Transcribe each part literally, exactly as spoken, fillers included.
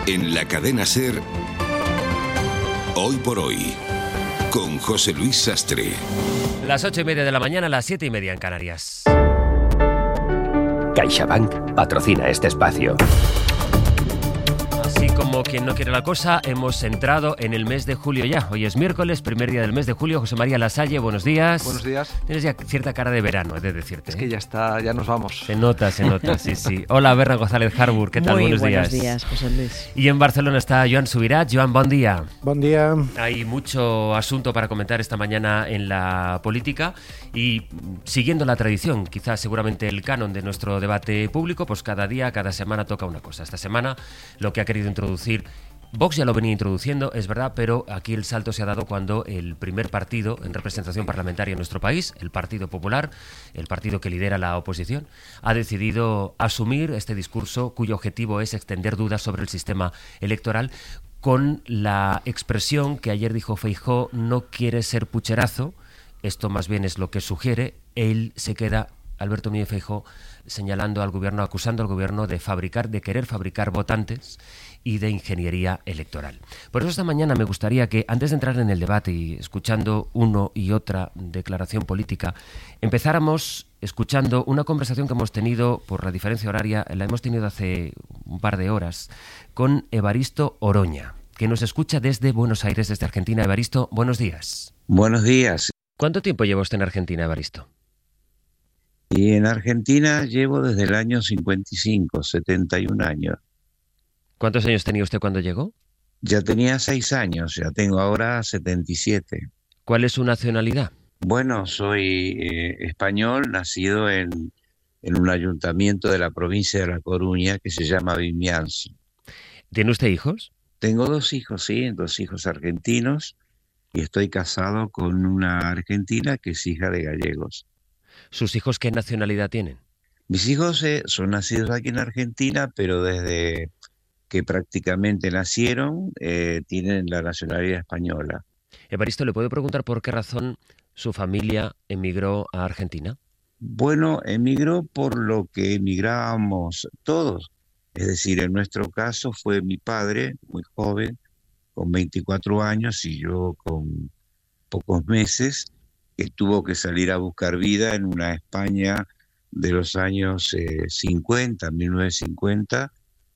En la cadena SER, Hoy por Hoy, con José Luis Sastre. Las ocho y media de la mañana, las siete y media en Canarias. CaixaBank patrocina este espacio. Así como quien no quiere la cosa, hemos entrado en el mes de julio ya. Hoy es miércoles, primer día del mes de julio. José María Lasalle, buenos días. Buenos días. Tienes ya cierta cara de verano, he de decirte. Es ¿eh? que ya está, ya nos vamos. Se nota, se nota, sí, sí. Hola, Berra González Harbour, ¿qué tal? Muy buenos, buenos días. días, José Luis. Y en Barcelona está Joan Subirats. Joan, buen día. Buen día. Hay mucho asunto para comentar esta mañana en la política y siguiendo la tradición, quizás seguramente el canon de nuestro debate público, pues cada día, cada semana toca una cosa. Esta semana lo que ha querido introducir Vox ya lo venía introduciendo, es verdad, pero aquí el salto se ha dado cuando el primer partido en representación parlamentaria en nuestro país, el Partido Popular, el partido que lidera la oposición, ha decidido asumir este discurso cuyo objetivo es extender dudas sobre el sistema electoral con la expresión que ayer dijo Feijóo: no quiere ser pucherazo. Esto más bien es lo que sugiere. Él se queda, Alberto Núñez Feijóo, señalando al gobierno, acusando al gobierno de fabricar, de querer fabricar votantes y de ingeniería electoral. Por eso esta mañana me gustaría que, antes de entrar en el debate y escuchando uno y otra declaración política, empezáramos escuchando una conversación que hemos tenido, por la diferencia horaria, la hemos tenido hace un par de horas, con Evaristo Oroña, que nos escucha desde Buenos Aires, desde Argentina. Evaristo, buenos días. Buenos días. ¿Cuánto tiempo lleva usted en Argentina, Evaristo? Y en Argentina llevo desde el año cincuenta y cinco, setenta y un años. ¿Cuántos años tenía usted cuando llegó? Ya tenía seis años, ya tengo ahora setenta y siete. ¿Cuál es su nacionalidad? Bueno, soy eh, español, nacido en, en un ayuntamiento de la provincia de La Coruña que se llama Vimianzo. ¿Tiene usted hijos? Tengo dos hijos, sí, dos hijos argentinos, y estoy casado con una argentina que es hija de gallegos. ¿Sus hijos qué nacionalidad tienen? Mis hijos eh, son nacidos aquí en Argentina, pero desde que prácticamente nacieron eh, tienen la nacionalidad española. Evaristo, ¿le puedo preguntar por qué razón su familia emigró a Argentina? Bueno, emigró por lo que emigramos todos. Es decir, en nuestro caso fue mi padre, muy joven, con veinticuatro años, y yo con pocos meses, que tuvo que salir a buscar vida en una España de los años eh, cincuenta, mil novecientos cincuenta,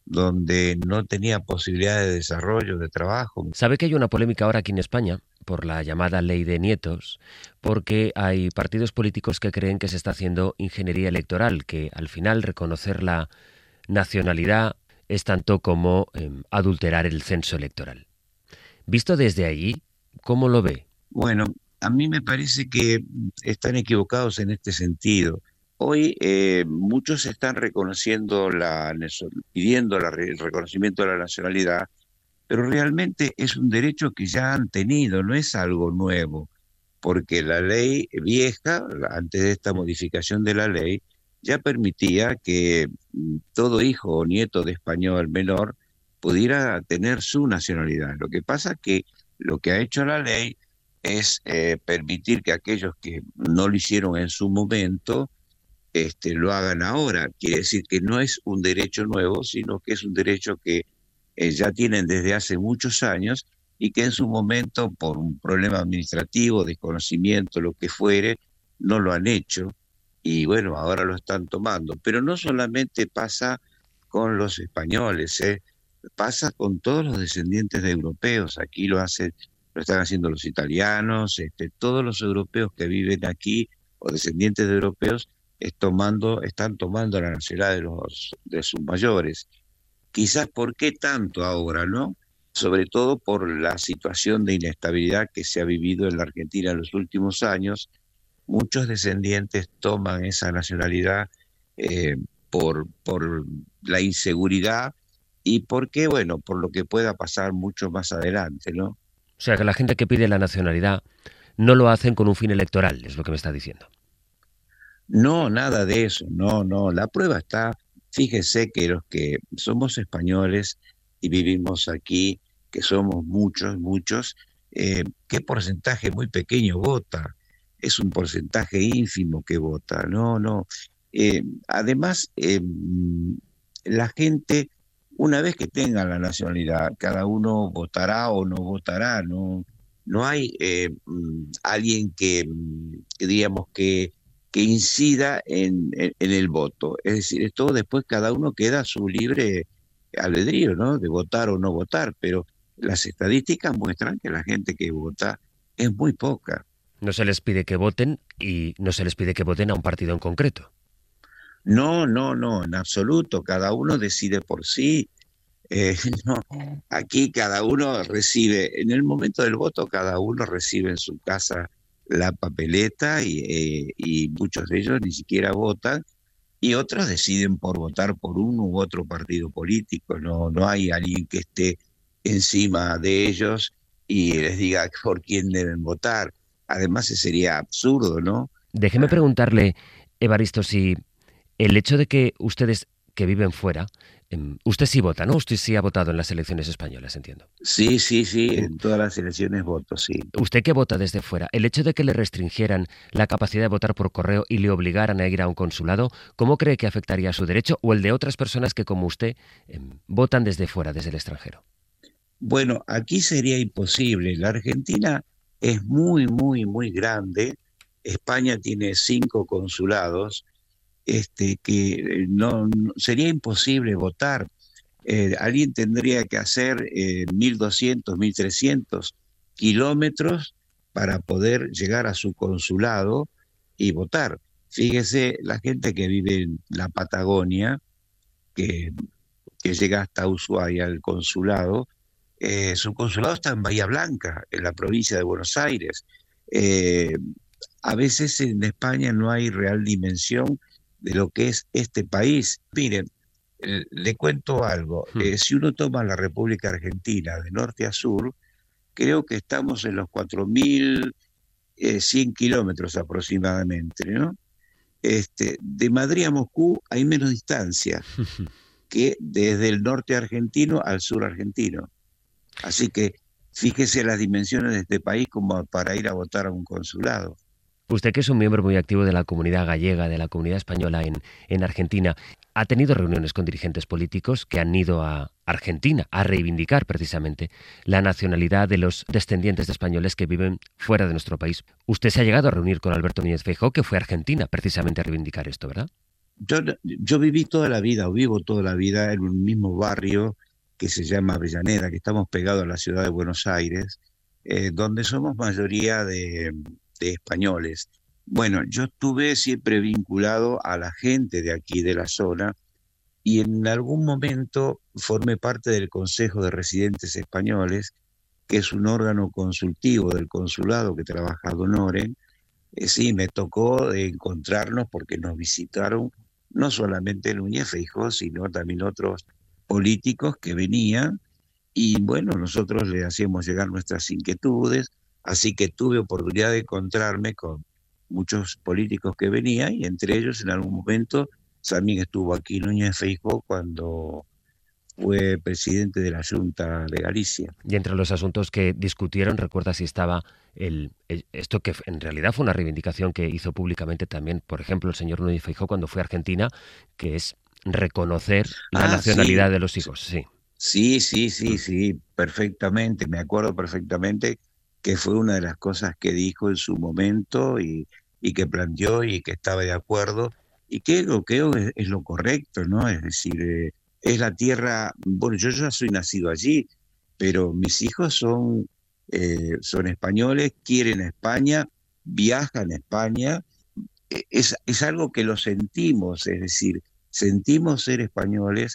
donde no tenía posibilidad de desarrollo, de trabajo. ¿Sabe que hay una polémica ahora aquí en España por la llamada ley de nietos? Porque hay partidos políticos que creen que se está haciendo ingeniería electoral, que al final reconocer la nacionalidad es tanto como eh, adulterar el censo electoral. Visto desde allí, ¿cómo lo ve? Bueno, a mí me parece que están equivocados en este sentido. Hoy eh, muchos están reconociendo la, pidiendo la, el reconocimiento de la nacionalidad, pero realmente es un derecho que ya han tenido, no es algo nuevo, porque la ley vieja, antes de esta modificación de la ley, ya permitía que todo hijo o nieto de español menor pudiera tener su nacionalidad. Lo que pasa es que lo que ha hecho la ley es eh, permitir que aquellos que no lo hicieron en su momento este, lo hagan ahora. Quiere decir que no es un derecho nuevo, sino que es un derecho que eh, ya tienen desde hace muchos años y que en su momento, por un problema administrativo, desconocimiento, lo que fuere, no lo han hecho y bueno, ahora lo están tomando. Pero no solamente pasa con los españoles, ¿eh? Pasa con todos los descendientes de europeos. Aquí lo hacen, lo están haciendo los italianos, este, todos los europeos que viven aquí o descendientes de europeos es tomando, están tomando la nacionalidad de los de sus mayores. Quizás ¿por qué tanto ahora, no? Sobre todo por la situación de inestabilidad que se ha vivido en la Argentina en los últimos años. Muchos descendientes toman esa nacionalidad eh, por, por la inseguridad y porque, bueno, por lo que pueda pasar mucho más adelante, ¿no? O sea, que la gente que pide la nacionalidad no lo hacen con un fin electoral, es lo que me está diciendo. No, nada de eso, no, no. La prueba está, fíjese que los que somos españoles y vivimos aquí, que somos muchos, muchos, eh, ¿qué porcentaje muy pequeño vota? Es un porcentaje ínfimo que vota, no, no. Eh, además, eh, la gente una vez que tengan la nacionalidad, cada uno votará o no votará, no, no hay eh, alguien que, que digamos que, que incida en, en, en el voto. Es decir, esto después cada uno queda a su libre albedrío, ¿no? De votar o no votar, pero las estadísticas muestran que la gente que vota es muy poca. No se les pide que voten y no se les pide que voten a un partido en concreto. No, no, no, en absoluto. Cada uno decide por sí. Eh, no, aquí cada uno recibe, en el momento del voto, cada uno recibe en su casa la papeleta y, eh, y muchos de ellos ni siquiera votan y otros deciden por votar por uno u otro partido político. No, no hay alguien que esté encima de ellos y les diga por quién deben votar. Además, sería absurdo, ¿no? Déjeme preguntarle, Evaristo, si el hecho de que ustedes que viven fuera, eh, usted sí vota, ¿no? Usted sí ha votado en las elecciones españolas, entiendo. Sí, sí, sí, en todas las elecciones voto, sí. Usted que vota desde fuera, el hecho de que le restringieran la capacidad de votar por correo y le obligaran a ir a un consulado, ¿cómo cree que afectaría a su derecho o el de otras personas que, como usted, eh, votan desde fuera, desde el extranjero? Bueno, aquí sería imposible. La Argentina es muy, muy, muy grande. España tiene cinco consulados. Este, que no, no sería imposible votar. Eh, alguien tendría que hacer eh, mil doscientos, mil trescientos kilómetros para poder llegar a su consulado y votar. Fíjese, la gente que vive en la Patagonia, que, que llega hasta Ushuaia, el consulado, eh, su consulado está en Bahía Blanca, en la provincia de Buenos Aires. Eh, a veces en España no hay real dimensión de lo que es este país. Miren, eh, le cuento algo. Eh, si uno toma la República Argentina de norte a sur, creo que estamos en los cuatro mil cien kilómetros aproximadamente, ¿no? Este, de Madrid a Moscú hay menos distancia que desde el norte argentino al sur argentino. Así que fíjese las dimensiones de este país como para ir a votar a un consulado. Usted, que es un miembro muy activo de la comunidad gallega, de la comunidad española en, en Argentina, ha tenido reuniones con dirigentes políticos que han ido a Argentina a reivindicar precisamente la nacionalidad de los descendientes de españoles que viven fuera de nuestro país. Usted se ha llegado a reunir con Alberto Núñez Feijóo, que fue a Argentina precisamente a reivindicar esto, ¿verdad? Yo, yo viví toda la vida, o vivo toda la vida en un mismo barrio que se llama Avellaneda, que estamos pegados a la ciudad de Buenos Aires, eh, donde somos mayoría de... de españoles. Bueno, yo estuve siempre vinculado a la gente de aquí, de la zona, y en algún momento formé parte del Consejo de Residentes Españoles, que es un órgano consultivo del consulado que trabaja Don Oren. Eh, sí, me tocó encontrarnos porque nos visitaron no solamente Núñez Feijóo, sino también otros políticos que venían, y bueno, nosotros le hacíamos llegar nuestras inquietudes. Así que tuve oportunidad de encontrarme con muchos políticos que venían y entre ellos en algún momento también estuvo aquí Núñez Feijóo cuando fue presidente de la Junta de Galicia. Y entre los asuntos que discutieron, recuerda si estaba el, el, esto que en realidad fue una reivindicación que hizo públicamente también, por ejemplo, el señor Núñez Feijóo cuando fue a Argentina, que es reconocer la ah, nacionalidad sí. de los hijos. Sí, sí, sí, sí, sí, perfectamente, me acuerdo perfectamente que fue una de las cosas que dijo en su momento y, y que planteó y que estaba de acuerdo, y que lo que es, es lo correcto, ¿no? Es decir, eh, es la tierra, bueno, yo ya soy nacido allí, pero mis hijos son, eh, son españoles, quieren España, viajan a España, es, es algo que lo sentimos, es decir, sentimos ser españoles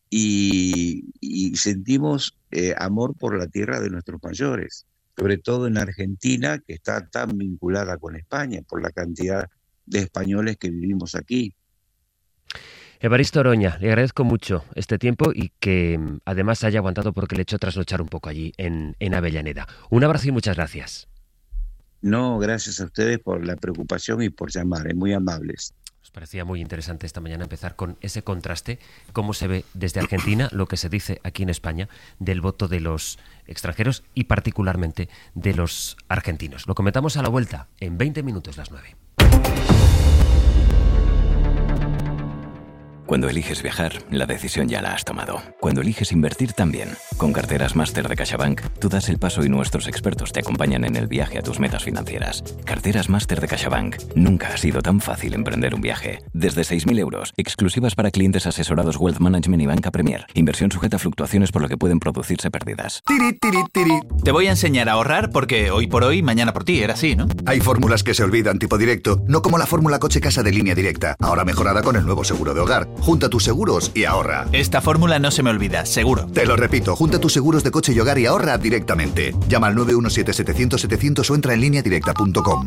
y, y sentimos eh, amor por la tierra de nuestros mayores. Sobre todo en Argentina, que está tan vinculada con España por la cantidad de españoles que vivimos aquí. Evaristo Oroña, le agradezco mucho este tiempo y que además haya aguantado porque le he hecho trasnochar un poco allí en, en Avellaneda. Un abrazo y muchas gracias. No, gracias a ustedes por la preocupación y por llamar, es muy amables. Nos parecía muy interesante esta mañana empezar con ese contraste, cómo se ve desde Argentina lo que se dice aquí en España del voto de los extranjeros y particularmente de los argentinos. Lo comentamos a la vuelta, en veinte minutos las nueve. Cuando eliges viajar, la decisión ya la has tomado. Cuando eliges invertir también. Con Carteras Máster de CaixaBank, tú das el paso y nuestros expertos te acompañan en el viaje a tus metas financieras. Carteras Máster de CaixaBank. Nunca ha sido tan fácil emprender un viaje. Desde seis mil euros, exclusivas para clientes asesorados Wealth Management y Banca Premier. Inversión sujeta a fluctuaciones por lo que pueden producirse pérdidas. Tiri, tiri, tiri. Te voy a enseñar a ahorrar porque hoy por hoy, mañana por ti, era así, ¿no? Hay fórmulas que se olvidan tipo directo, no como la fórmula coche-casa de Línea Directa, ahora mejorada con el nuevo seguro de hogar. Junta tus seguros y ahorra. Esta fórmula no se me olvida, seguro. Te lo repito, junta tus seguros de coche y hogar y ahorra directamente. Llama al nueve uno siete setecientos setecientos o entra en línea directa punto com.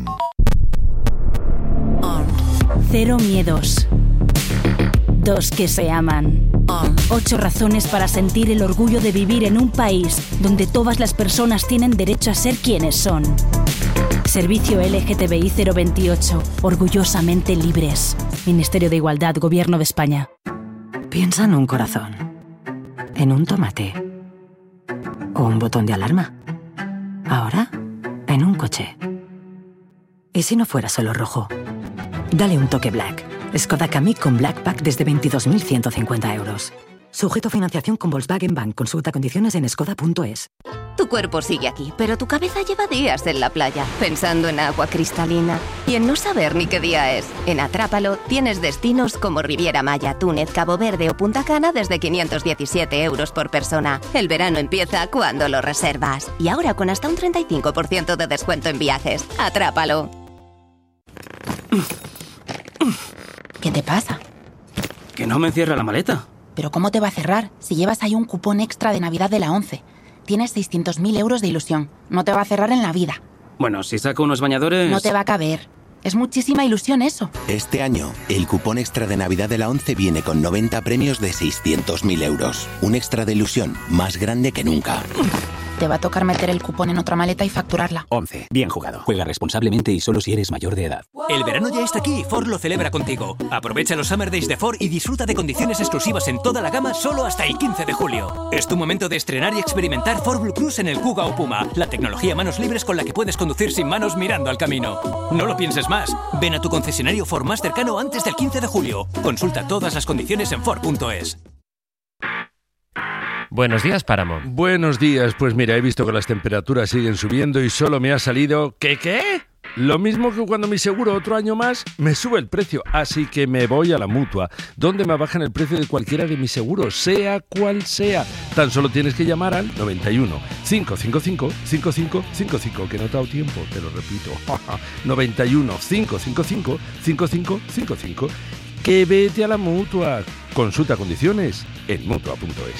Cero miedos. Dos que se aman. Ocho razones para sentir el orgullo de vivir en un país donde todas las personas tienen derecho a ser quienes son. Servicio L G T B I cero veintiocho. Orgullosamente libres. Ministerio de Igualdad, Gobierno de España. Piensa en un corazón, en un tomate o un botón de alarma. Ahora, en un coche. ¿Y si no fuera solo rojo? Dale un toque Black. Skoda Kamiq con Black Pack desde veintidós mil ciento cincuenta euros. Sujeto a financiación con Volkswagen Bank. Consulta condiciones en skoda punto es. Tu cuerpo sigue aquí, pero tu cabeza lleva días en la playa, pensando en agua cristalina y en no saber ni qué día es. En Atrápalo tienes destinos como Riviera Maya, Túnez, Cabo Verde o Punta Cana desde quinientos diecisiete euros por persona. El verano empieza cuando lo reservas. Y ahora con hasta un treinta y cinco por ciento de descuento en viajes. Atrápalo. ¿Qué te pasa? Que no me cierra la maleta. ¿Pero cómo te va a cerrar si llevas ahí un cupón extra de Navidad de la ONCE? Tienes seiscientos mil euros de ilusión. No te va a cerrar en la vida. Bueno, si saco unos bañadores... No te va a caber. Es muchísima ilusión eso. Este año, el cupón extra de Navidad de la ONCE viene con noventa premios de seiscientos mil euros. Un extra de ilusión más grande que nunca. Te va a tocar meter el cupón en otra maleta y facturarla. ONCE. Bien jugado. Juega responsablemente y solo si eres mayor de edad. El verano ya está aquí y Ford lo celebra contigo. Aprovecha los Summer Days de Ford y disfruta de condiciones exclusivas en toda la gama solo hasta el quince de julio. Es tu momento de estrenar y experimentar Ford Blue Cruise en el Kuga o Puma, la tecnología manos libres con la que puedes conducir sin manos mirando al camino. No lo pienses más. Ven a tu concesionario Ford más cercano antes del quince de julio. Consulta todas las condiciones en Ford punto es. Buenos días, Páramo. Buenos días. Pues mira, he visto que las temperaturas siguen subiendo y solo me ha salido... ¿Qué qué? Lo mismo que cuando mi seguro otro año más me sube el precio, así que me voy a la Mutua, donde me bajan el precio de cualquiera de mis seguros, sea cual sea. Tan solo tienes que llamar al noventa y uno, cinco cinco cinco, cinco cinco cinco cinco, que no te ha dado tiempo, te lo repito. noventa y uno, cinco cinco cinco, cinco cinco cinco cinco. Que vete a la Mutua. Consulta condiciones en mutua punto es.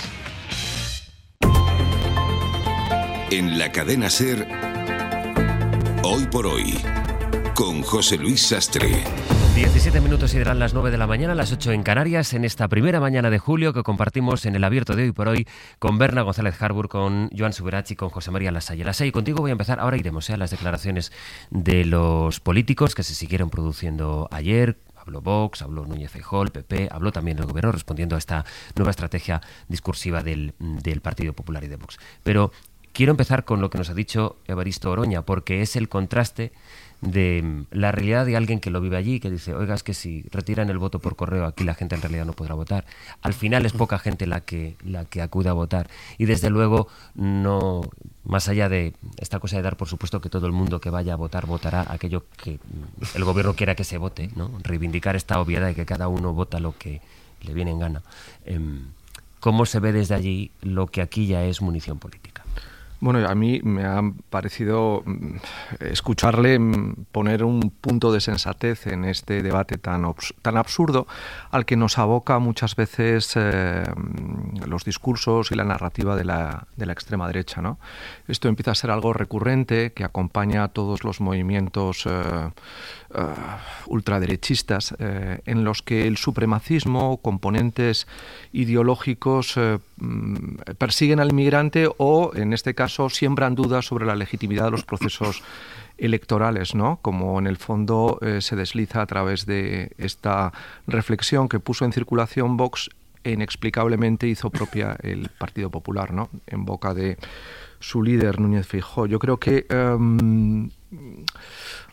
En la cadena SER, Hoy por Hoy, con José Luis Sastre. diecisiete minutos y darán las nueve de la mañana, las ocho en Canarias, en esta primera mañana de julio que compartimos en el abierto de Hoy por Hoy con Berna González Harbour, con Joan Subirats y con José María Lasalle. Lasalle, contigo voy a empezar, ahora iremos ¿eh? a las declaraciones de los políticos que se siguieron produciendo ayer. Habló Vox, habló Núñez Feijóo, el P P, habló también el Gobierno respondiendo a esta nueva estrategia discursiva del, del Partido Popular y de Vox. Pero quiero empezar con lo que nos ha dicho Evaristo Oroña, porque es el contraste de la realidad de alguien que lo vive allí, que dice, oiga, es que si retiran el voto por correo, aquí la gente en realidad no podrá votar. Al final es poca gente la que, la que acude a votar. Y desde luego, no, más allá de esta cosa de dar por supuesto que todo el mundo que vaya a votar, votará aquello que el gobierno quiera que se vote, ¿no? Reivindicar esta obviedad de que cada uno vota lo que le viene en gana. ¿Cómo se ve desde allí lo que aquí ya es munición política? Bueno, a mí me ha parecido escucharle poner un punto de sensatez en este debate tan, tan absurdo al que nos aboca muchas veces eh, los discursos y la narrativa de la, de la extrema derecha, ¿no? Esto empieza a ser algo recurrente que acompaña a todos los movimientos eh, uh, ultraderechistas eh, en los que el supremacismo, componentes ideológicos eh, persiguen al inmigrante o, en este caso, siembran dudas sobre la legitimidad de los procesos electorales, ¿no? Como en el fondo eh, se desliza a través de esta reflexión que puso en circulación Vox e inexplicablemente hizo propia el Partido Popular, ¿no? En boca de su líder, Núñez Feijóo. Yo creo que um,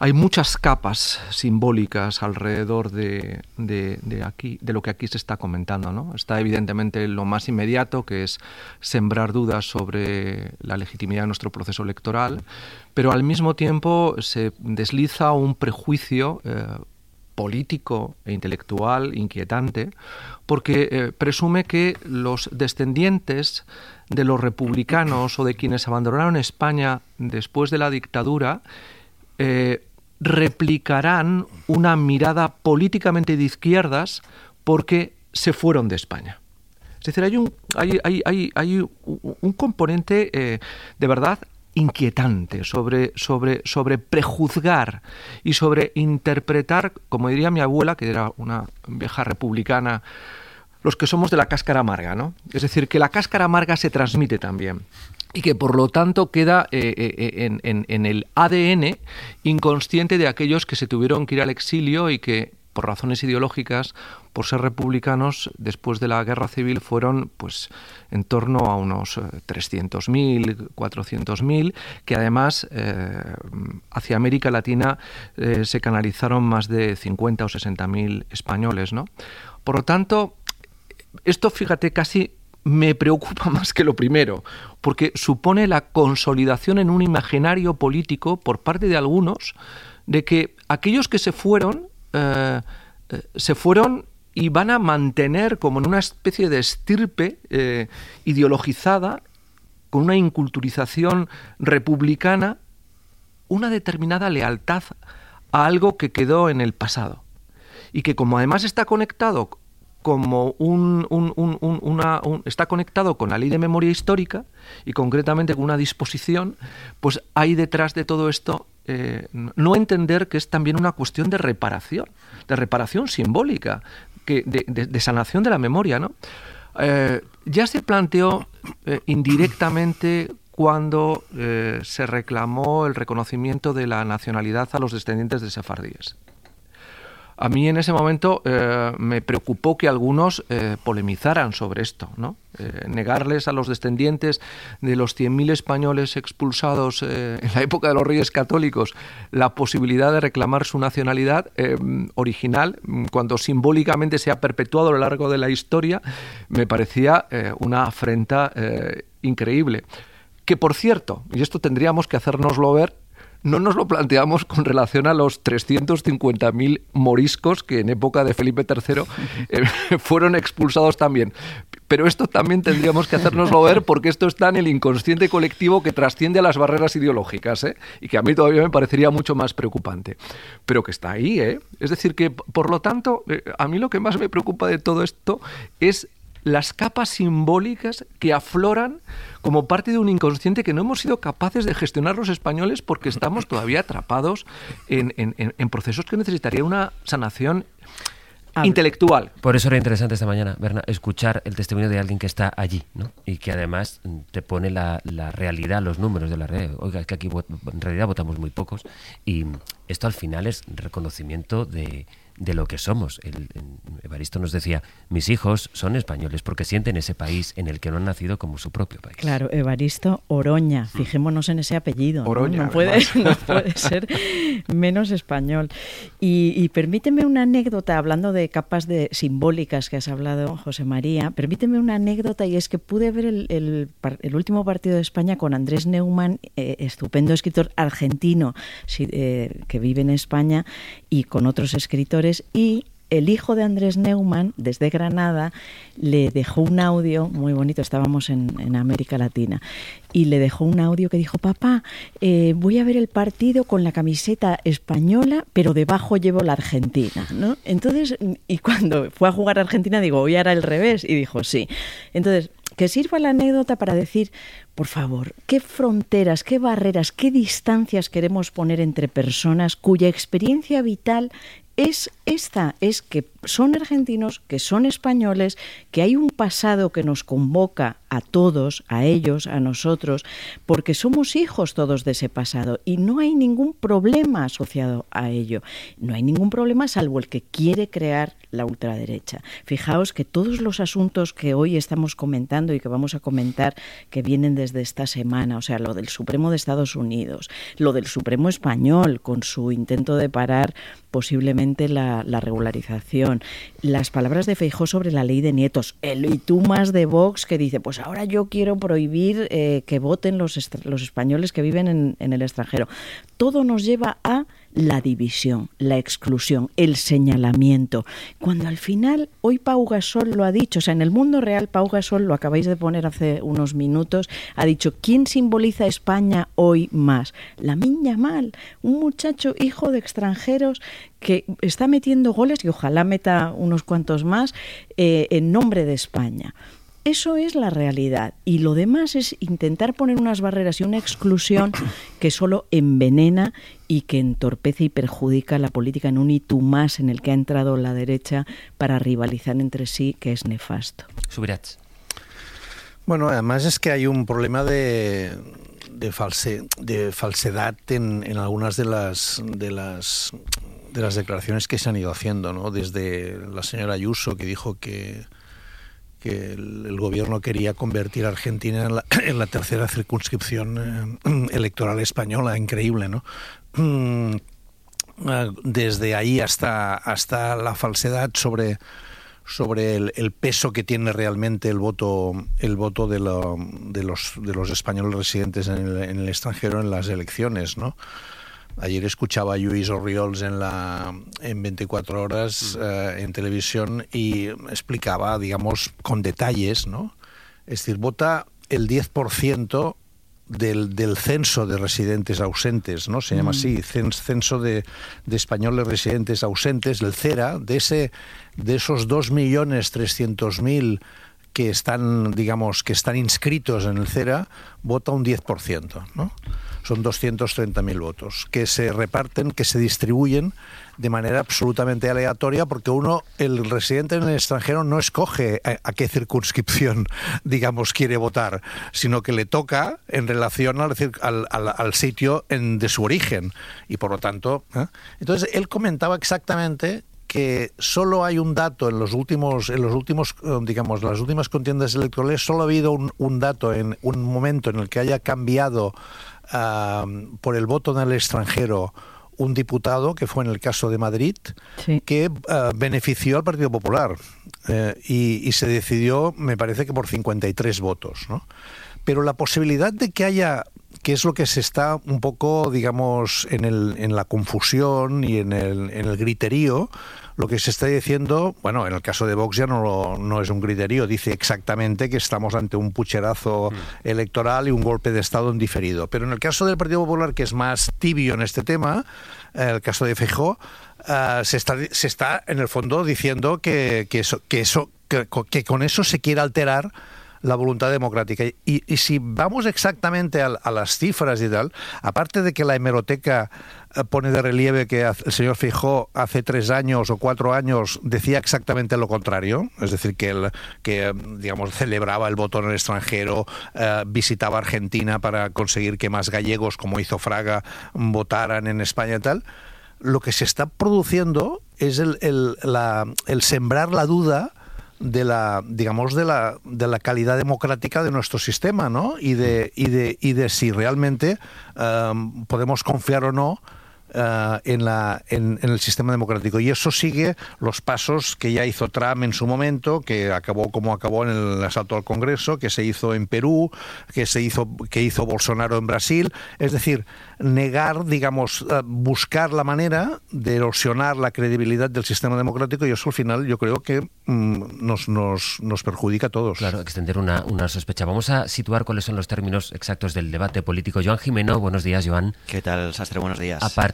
hay muchas capas simbólicas alrededor de, de, de, aquí, de lo que aquí se está comentando, ¿no? Está evidentemente lo más inmediato, que es sembrar dudas sobre la legitimidad de nuestro proceso electoral, pero al mismo tiempo se desliza un prejuicio eh, político e intelectual inquietante, porque eh, presume que los descendientes de los republicanos o de quienes abandonaron España después de la dictadura eh, replicarán una mirada políticamente de izquierdas porque se fueron de España. Es decir, hay un, hay, hay, hay, hay un componente eh, de verdad inquietante sobre, sobre, sobre prejuzgar y sobre interpretar, como diría mi abuela, que era una vieja republicana, los que somos de la cáscara amarga, ¿no? Es decir, que la cáscara amarga se transmite también y que por lo tanto queda eh, eh, en, en, en el A D N inconsciente de aquellos que se tuvieron que ir al exilio y que por razones ideológicas, por ser republicanos, después de la Guerra Civil fueron pues en torno a unos trescientos mil, cuatrocientos mil, que además eh, hacia América Latina eh, se canalizaron más de cincuenta o sesenta mil españoles, ¿no? Por lo tanto, esto, fíjate, casi me preocupa más que lo primero, porque supone la consolidación en un imaginario político por parte de algunos de que aquellos que se fueron Eh, eh, se fueron y van a mantener como en una especie de estirpe eh, ideologizada, con una inculturización republicana, una determinada lealtad a algo que quedó en el pasado y que, como además está conectado como un, un, un, un, una, un, está conectado con la ley de memoria histórica y concretamente con una disposición, pues hay detrás de todo esto Eh, no entender que es también una cuestión de reparación, de reparación simbólica, que de, de, de sanación de la memoria, ¿no? Eh, ya se planteó eh, indirectamente cuando eh, se reclamó el reconocimiento de la nacionalidad a los descendientes de sefardíes. A mí en ese momento eh, me preocupó que algunos eh, polemizaran sobre esto, ¿no? Eh, negarles a los descendientes de los cien mil españoles expulsados eh, en la época de los Reyes Católicos la posibilidad de reclamar su nacionalidad eh, original, cuando simbólicamente se ha perpetuado a lo largo de la historia, me parecía eh, una afrenta eh, increíble. Que, por cierto, y esto tendríamos que hacérnoslo ver, no nos lo planteamos con relación a los trescientos cincuenta mil moriscos que en época de Felipe tercero eh, fueron expulsados también. Pero esto también tendríamos que hacérnoslo ver, porque esto está en el inconsciente colectivo que trasciende a las barreras ideológicas, ¿eh? Y que a mí todavía me parecería mucho más preocupante. Pero que está ahí, ¿eh? Es decir, que por lo tanto, eh, a mí lo que más me preocupa de todo esto es las capas simbólicas que afloran como parte de un inconsciente que no hemos sido capaces de gestionar los españoles, porque estamos todavía atrapados en, en, en procesos que necesitaría una sanación intelectual. Por eso era interesante esta mañana, Berna, escuchar el testimonio de alguien que está allí, ¿no? Y que además te pone la, la realidad, los números de la realidad. Oiga, es que aquí en realidad votamos muy pocos, y esto al final es reconocimiento de, de lo que somos. El, el, Evaristo nos decía, mis hijos son españoles porque sienten ese país en el que no han nacido como su propio país. Claro, Evaristo Oroña, fijémonos en ese apellido. Oroña, ¿no? No, puede, no puede ser menos español. Y, y permíteme una anécdota, hablando de capas de simbólicas que has hablado, José María, permíteme una anécdota, y es que pude ver el, el, el último partido de España con Andrés Neumann, eh, estupendo escritor argentino eh, que vive en España, y con otros escritores, y el hijo de Andrés Neumann, desde Granada, le dejó un audio muy bonito, estábamos en, en América Latina, y le dejó un audio que dijo, papá, eh, voy a ver el partido con la camiseta española, pero debajo llevo la argentina, ¿no? Entonces, y cuando fue a jugar a Argentina, digo, hoy era el revés, y dijo, sí. Entonces, que sirva la anécdota para decir, por favor, qué fronteras, qué barreras, qué distancias queremos poner entre personas cuya experiencia vital es esta, es que son argentinos, que son españoles, que hay un pasado que nos convoca a todos, a ellos, a nosotros, porque somos hijos todos de ese pasado y no hay ningún problema asociado a ello. No hay ningún problema salvo el que quiere crear la ultraderecha. Fijaos que todos los asuntos que hoy estamos comentando y que vamos a comentar, que vienen desde esta semana, o sea, lo del Supremo de Estados Unidos, lo del Supremo español con su intento de parar posiblemente la, la regularización, las palabras de Feijóo sobre la ley de nietos, el y tú más de Vox que dice, pues ahora yo quiero prohibir eh, que voten los, los españoles que viven en, en el extranjero. Todo nos lleva a la división, la exclusión, el señalamiento. Cuando al final, hoy Pau Gasol lo ha dicho, o sea, en el mundo real, Pau Gasol, lo acabáis de poner hace unos minutos, ha dicho, ¿quién simboliza a España hoy más? Lamine Yamal, un muchacho hijo de extranjeros que está metiendo goles y ojalá meta unos cuantos más eh, en nombre de España. Eso es la realidad y lo demás es intentar poner unas barreras y una exclusión que solo envenena y que entorpece y perjudica la política en un y tú más en el que ha entrado la derecha para rivalizar entre sí, que es nefasto. Subirats. Bueno, además es que hay un problema de, de, false, de falsedad en, en algunas de las, de las de las declaraciones que se han ido haciendo, ¿no? Desde la señora Ayuso, que dijo que que el, el gobierno quería convertir a Argentina en la, en la tercera circunscripción eh, electoral española, increíble, ¿no? Mm, desde ahí hasta, hasta la falsedad sobre, sobre el, el peso que tiene realmente el voto, el voto de, lo, de, los, de los españoles residentes en el, en el extranjero en las elecciones, ¿no? Ayer escuchaba a Lluís Orriols en la en veinticuatro horas eh, en televisión y explicaba, digamos, con detalles, ¿no? Es decir, vota el diez por ciento del, del censo de residentes ausentes, ¿no? Se llama mm. así, censo de, de españoles residentes ausentes, el CERA, de ese de esos dos millones trescientos mil que están, digamos, que están inscritos en el CERA, vota un diez por ciento, ¿no? Son doscientos treinta mil votos, que se reparten, que se distribuyen de manera absolutamente aleatoria, porque uno, el residente en el extranjero, no escoge a, a qué circunscripción, digamos, quiere votar, sino que le toca en relación al, al, al, al sitio en, de su origen, y por lo tanto... ¿eh? Entonces, él comentaba exactamente que solo hay un dato en los últimos, en los últimos, digamos, las últimas contiendas electorales, solo ha habido un, un dato en un momento en el que haya cambiado Uh, por el voto en el extranjero un diputado, que fue en el caso de Madrid, sí. que uh, benefició al Partido Popular uh, y, y se decidió, me parece que por cincuenta y tres votos, ¿no? Pero la posibilidad de que haya, que es lo que se está un poco, digamos, en, el, en la confusión y en el, en el griterío, lo que se está diciendo, bueno, en el caso de Vox ya no, lo, no es un griterío, dice exactamente que estamos ante un pucherazo mm. electoral y un golpe de Estado en diferido. Pero en el caso del Partido Popular, que es más tibio en este tema, eh, el caso de Feijóo, uh, se, está, se está en el fondo diciendo que, que, eso, que, eso, que, que con eso se quiere alterar la voluntad democrática. Y, y si vamos exactamente a, a las cifras y tal, aparte de que la hemeroteca pone de relieve que el señor Feijóo hace tres años o cuatro años decía exactamente lo contrario, es decir, que, el, que digamos, celebraba el voto en el extranjero, eh, visitaba Argentina para conseguir que más gallegos, como hizo Fraga, votaran en España y tal. Lo que se está produciendo es el, el, la, el sembrar la duda de la, digamos, de la, de la calidad democrática de nuestro sistema, ¿no? Y de, y de, y de si realmente um, podemos confiar o no Uh, en, la, en, en el sistema democrático. Y eso sigue los pasos que ya hizo Trump en su momento, que acabó como acabó en el asalto al Congreso, que se hizo en Perú, que se hizo, que hizo Bolsonaro en Brasil. Es decir, negar, digamos, uh, buscar la manera de erosionar la credibilidad del sistema democrático, y eso al final yo creo que mm, nos, nos, nos perjudica a todos. Claro, extender una, una sospecha. Vamos a situar cuáles son los términos exactos del debate político. Joan Jimeno, buenos días, Joan. ¿Qué tal, Sastre? Buenos días. A partir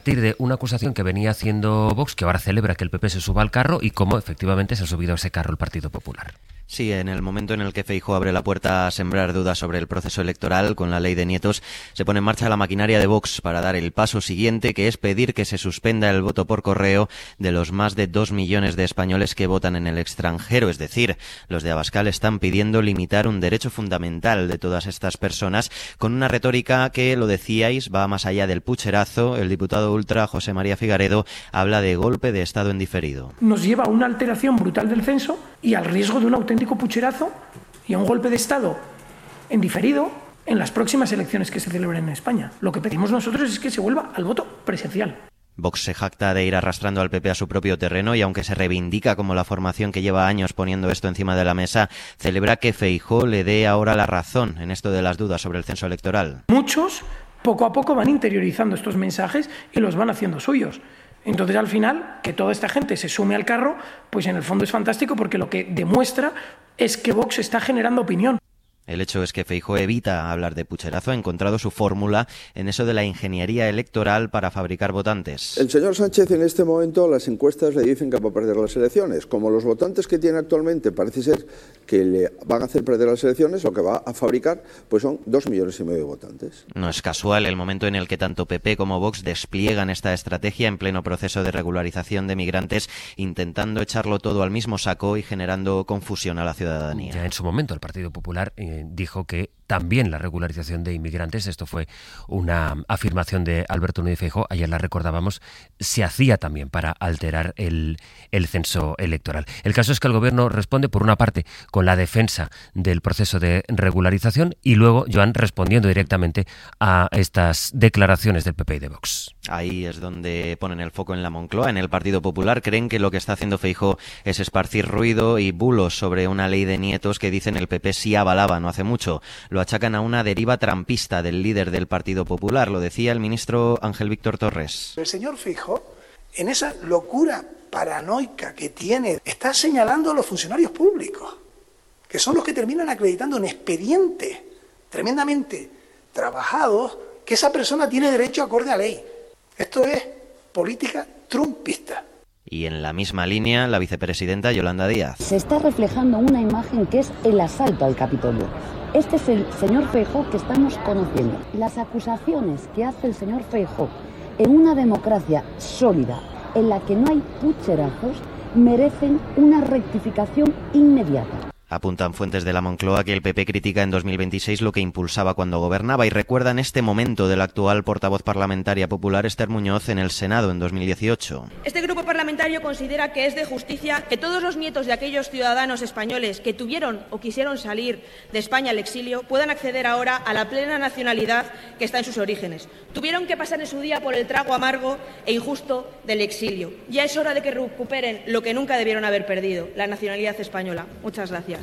partir de una acusación que venía haciendo Vox, que ahora celebra que el P P se suba al carro, y cómo efectivamente se ha subido a ese carro el Partido Popular. Sí, en el momento en el que Feijóo abre la puerta a sembrar dudas sobre el proceso electoral con la ley de nietos, se pone en marcha la maquinaria de Vox para dar el paso siguiente, que es pedir que se suspenda el voto por correo de los más de dos millones de españoles que votan en el extranjero. Es decir, los de Abascal están pidiendo limitar un derecho fundamental de todas estas personas con una retórica que, lo decíais, va más allá del pucherazo. El diputado ultra José María Figaredo habla de golpe de Estado en diferido. Nos lleva a una alteración brutal del censo y al riesgo de un auténtico pucherazo y a un golpe de Estado en diferido en las próximas elecciones que se celebren en España. Lo que pedimos nosotros es que se vuelva al voto presencial. Vox se jacta de ir arrastrando al P P a su propio terreno y, aunque se reivindica como la formación que lleva años poniendo esto encima de la mesa, celebra que Feijóo le dé ahora la razón en esto de las dudas sobre el censo electoral. Muchos poco a poco van interiorizando estos mensajes y los van haciendo suyos. Entonces, al final, que toda esta gente se sume al carro, pues en el fondo es fantástico, porque lo que demuestra es que Vox está generando opinión. El hecho es que Feijóo evita hablar de pucherazo, ha encontrado su fórmula en eso de la ingeniería electoral para fabricar votantes. El señor Sánchez, en este momento, las encuestas le dicen que va a perder las elecciones. Como los votantes que tiene actualmente parece ser que le van a hacer perder las elecciones, lo que va a fabricar pues son dos millones y medio de votantes. No es casual el momento en el que tanto P P como Vox despliegan esta estrategia en pleno proceso de regularización de migrantes, intentando echarlo todo al mismo saco y generando confusión a la ciudadanía. Ya en su momento el Partido Popular eh, dijo que también la regularización de inmigrantes, esto fue una afirmación de Alberto Núñez Feijóo, ayer la recordábamos, se hacía también para alterar el, el censo electoral. El caso es que el gobierno responde, por una parte, con la defensa del proceso de regularización y luego, Joan, respondiendo directamente a estas declaraciones del P P y de Vox. Ahí es donde ponen el foco en la Moncloa. En el Partido Popular creen que lo que está haciendo Feijóo es esparcir ruido y bulos sobre una ley de nietos que, dicen, el P P sí avalaba no hace mucho. Lo achacan a una deriva trampista del líder del Partido Popular, lo decía el ministro Ángel Víctor Torres. El señor Feijóo, en esa locura paranoica que tiene, está señalando a los funcionarios públicos, que son los que terminan acreditando en expedientes tremendamente trabajados que esa persona tiene derecho acorde a ley. Esto es política trumpista. Y en la misma línea, la vicepresidenta Yolanda Díaz. Se está reflejando una imagen que es el asalto al Capitolio. Este es el señor Feijóo que estamos conociendo. Las acusaciones que hace el señor Feijóo en una democracia sólida, en la que no hay pucherazos, merecen una rectificación inmediata. Apuntan fuentes de la Moncloa que el P P critica en dos mil veintiséis lo que impulsaba cuando gobernaba y recuerdan este momento del actual portavoz parlamentaria popular Esther Muñoz en el Senado en dos mil dieciocho. Este grupo parlamentario considera que es de justicia que todos los nietos de aquellos ciudadanos españoles que tuvieron o quisieron salir de España al exilio puedan acceder ahora a la plena nacionalidad que está en sus orígenes. Tuvieron que pasar en su día por el trago amargo e injusto del exilio. Ya es hora de que recuperen lo que nunca debieron haber perdido, la nacionalidad española. Muchas gracias.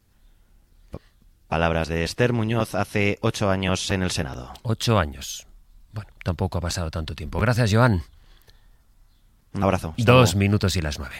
Palabras de Esther Muñoz hace ocho años en el Senado. Ocho años. Bueno, tampoco ha pasado tanto tiempo. Gracias, Joan. Un abrazo. Dos minutos y las nueve.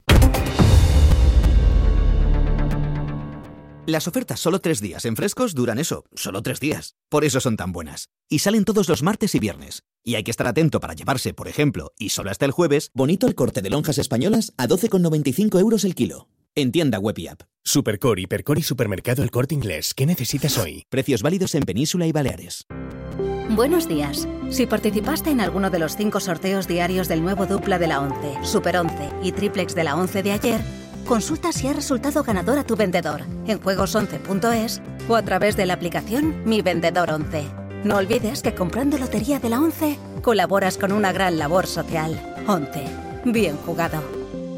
Las ofertas solo tres días en Frescos duran eso, solo tres días. Por eso son tan buenas. Y salen todos los martes y viernes. Y hay que estar atento para llevarse, por ejemplo, y solo hasta el jueves, bonito el corte de lonjas españolas a doce con noventa y cinco euros el kilo. En tienda web y app. Supercore, Hipercore y Supermercado El Corte Inglés. ¿Qué necesitas hoy? Precios válidos en Península y Baleares. Buenos días. Si participaste en alguno de los cinco sorteos diarios del nuevo dupla de la once, Super once y triplex de la once de ayer, consulta si ha resultado ganador a tu vendedor en juegos once punto es o a través de la aplicación Mi Vendedor once. No olvides que comprando Lotería de la once colaboras con una gran labor social. once. Bien jugado.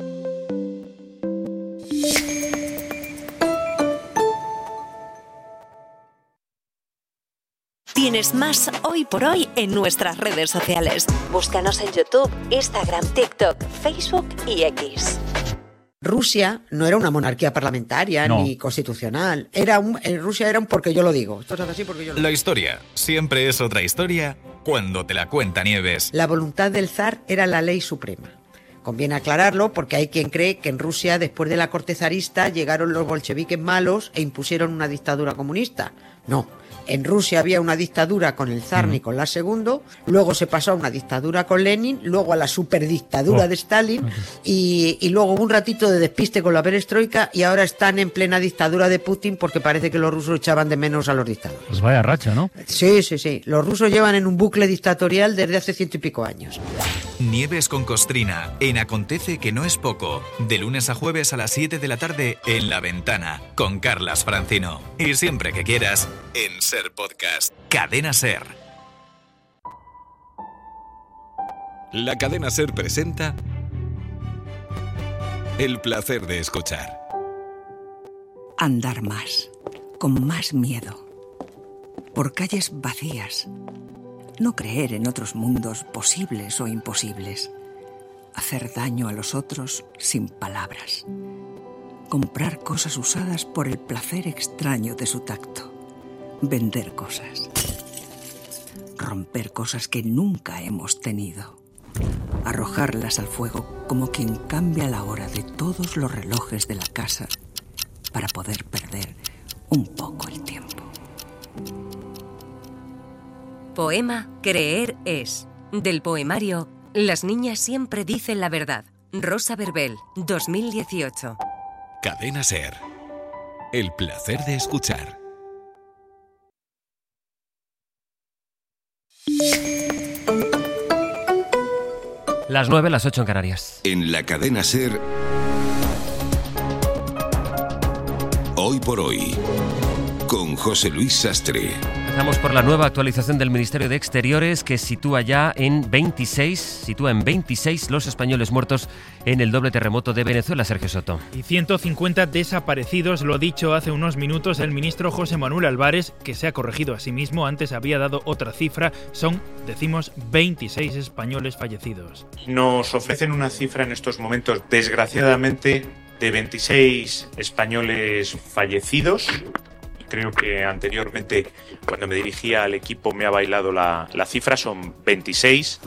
Tienes más Hoy por Hoy en nuestras redes sociales. Búscanos en YouTube, Instagram, TikTok, Facebook y X. Rusia no era una monarquía parlamentaria no. ni constitucional. Era un, en Rusia era un porque yo lo digo. Esto es así porque yo lo La historia siempre es otra historia cuando te la cuenta Nieves. La voluntad del zar era la ley suprema. Conviene aclararlo porque hay quien cree que en Rusia, después de la corte zarista, llegaron los bolcheviques malos e impusieron una dictadura comunista. No. En Rusia había una dictadura con el zar Nicolás segundo, luego se pasó a una dictadura con Lenin, luego a la superdictadura oh. de Stalin y, y luego hubo un ratito de despiste con la perestroika y ahora están en plena dictadura de Putin porque parece que los rusos echaban de menos a los dictadores. Pues vaya racha, ¿no? Sí, sí, sí. Los rusos llevan en un bucle dictatorial desde hace ciento y pico años. Nieves con Costrina, en Acontece que no es poco. De lunes a jueves a las siete de la tarde en La Ventana, con Carlas Francino. Y siempre que quieras, en Ser Podcast. Cadena Ser. La Cadena Ser presenta El placer de escuchar. Andar más, con más miedo. Por calles vacías. No creer en otros mundos posibles o imposibles. Hacer daño a los otros sin palabras. Comprar cosas usadas por el placer extraño de su tacto. Vender cosas. Romper cosas que nunca hemos tenido. Arrojarlas al fuego como quien cambia la hora de todos los relojes de la casa para poder perder un poco el tiempo. Poema Creer es, del poemario Las niñas siempre dicen la verdad. Rosa Verbel, dos mil dieciocho. Cadena Ser. El placer de escuchar. Las nueve, las ocho en Canarias. En la Cadena Ser. Hoy por hoy. Con José Luis Sastre. Empezamos por la nueva actualización del Ministerio de Exteriores que sitúa ya en veintiséis, sitúa en veintiséis los españoles muertos en el doble terremoto de Venezuela, Sergio Soto. Y ciento cincuenta desaparecidos, lo ha dicho hace unos minutos el ministro José Manuel Álvarez, que se ha corregido a sí mismo, antes había dado otra cifra, son, decimos, veintiséis españoles fallecidos. Nos ofrecen una cifra en estos momentos, desgraciadamente, de veintiséis españoles fallecidos. Creo que anteriormente, cuando me dirigía al equipo, me ha bailado la, la cifra, son veintiséis,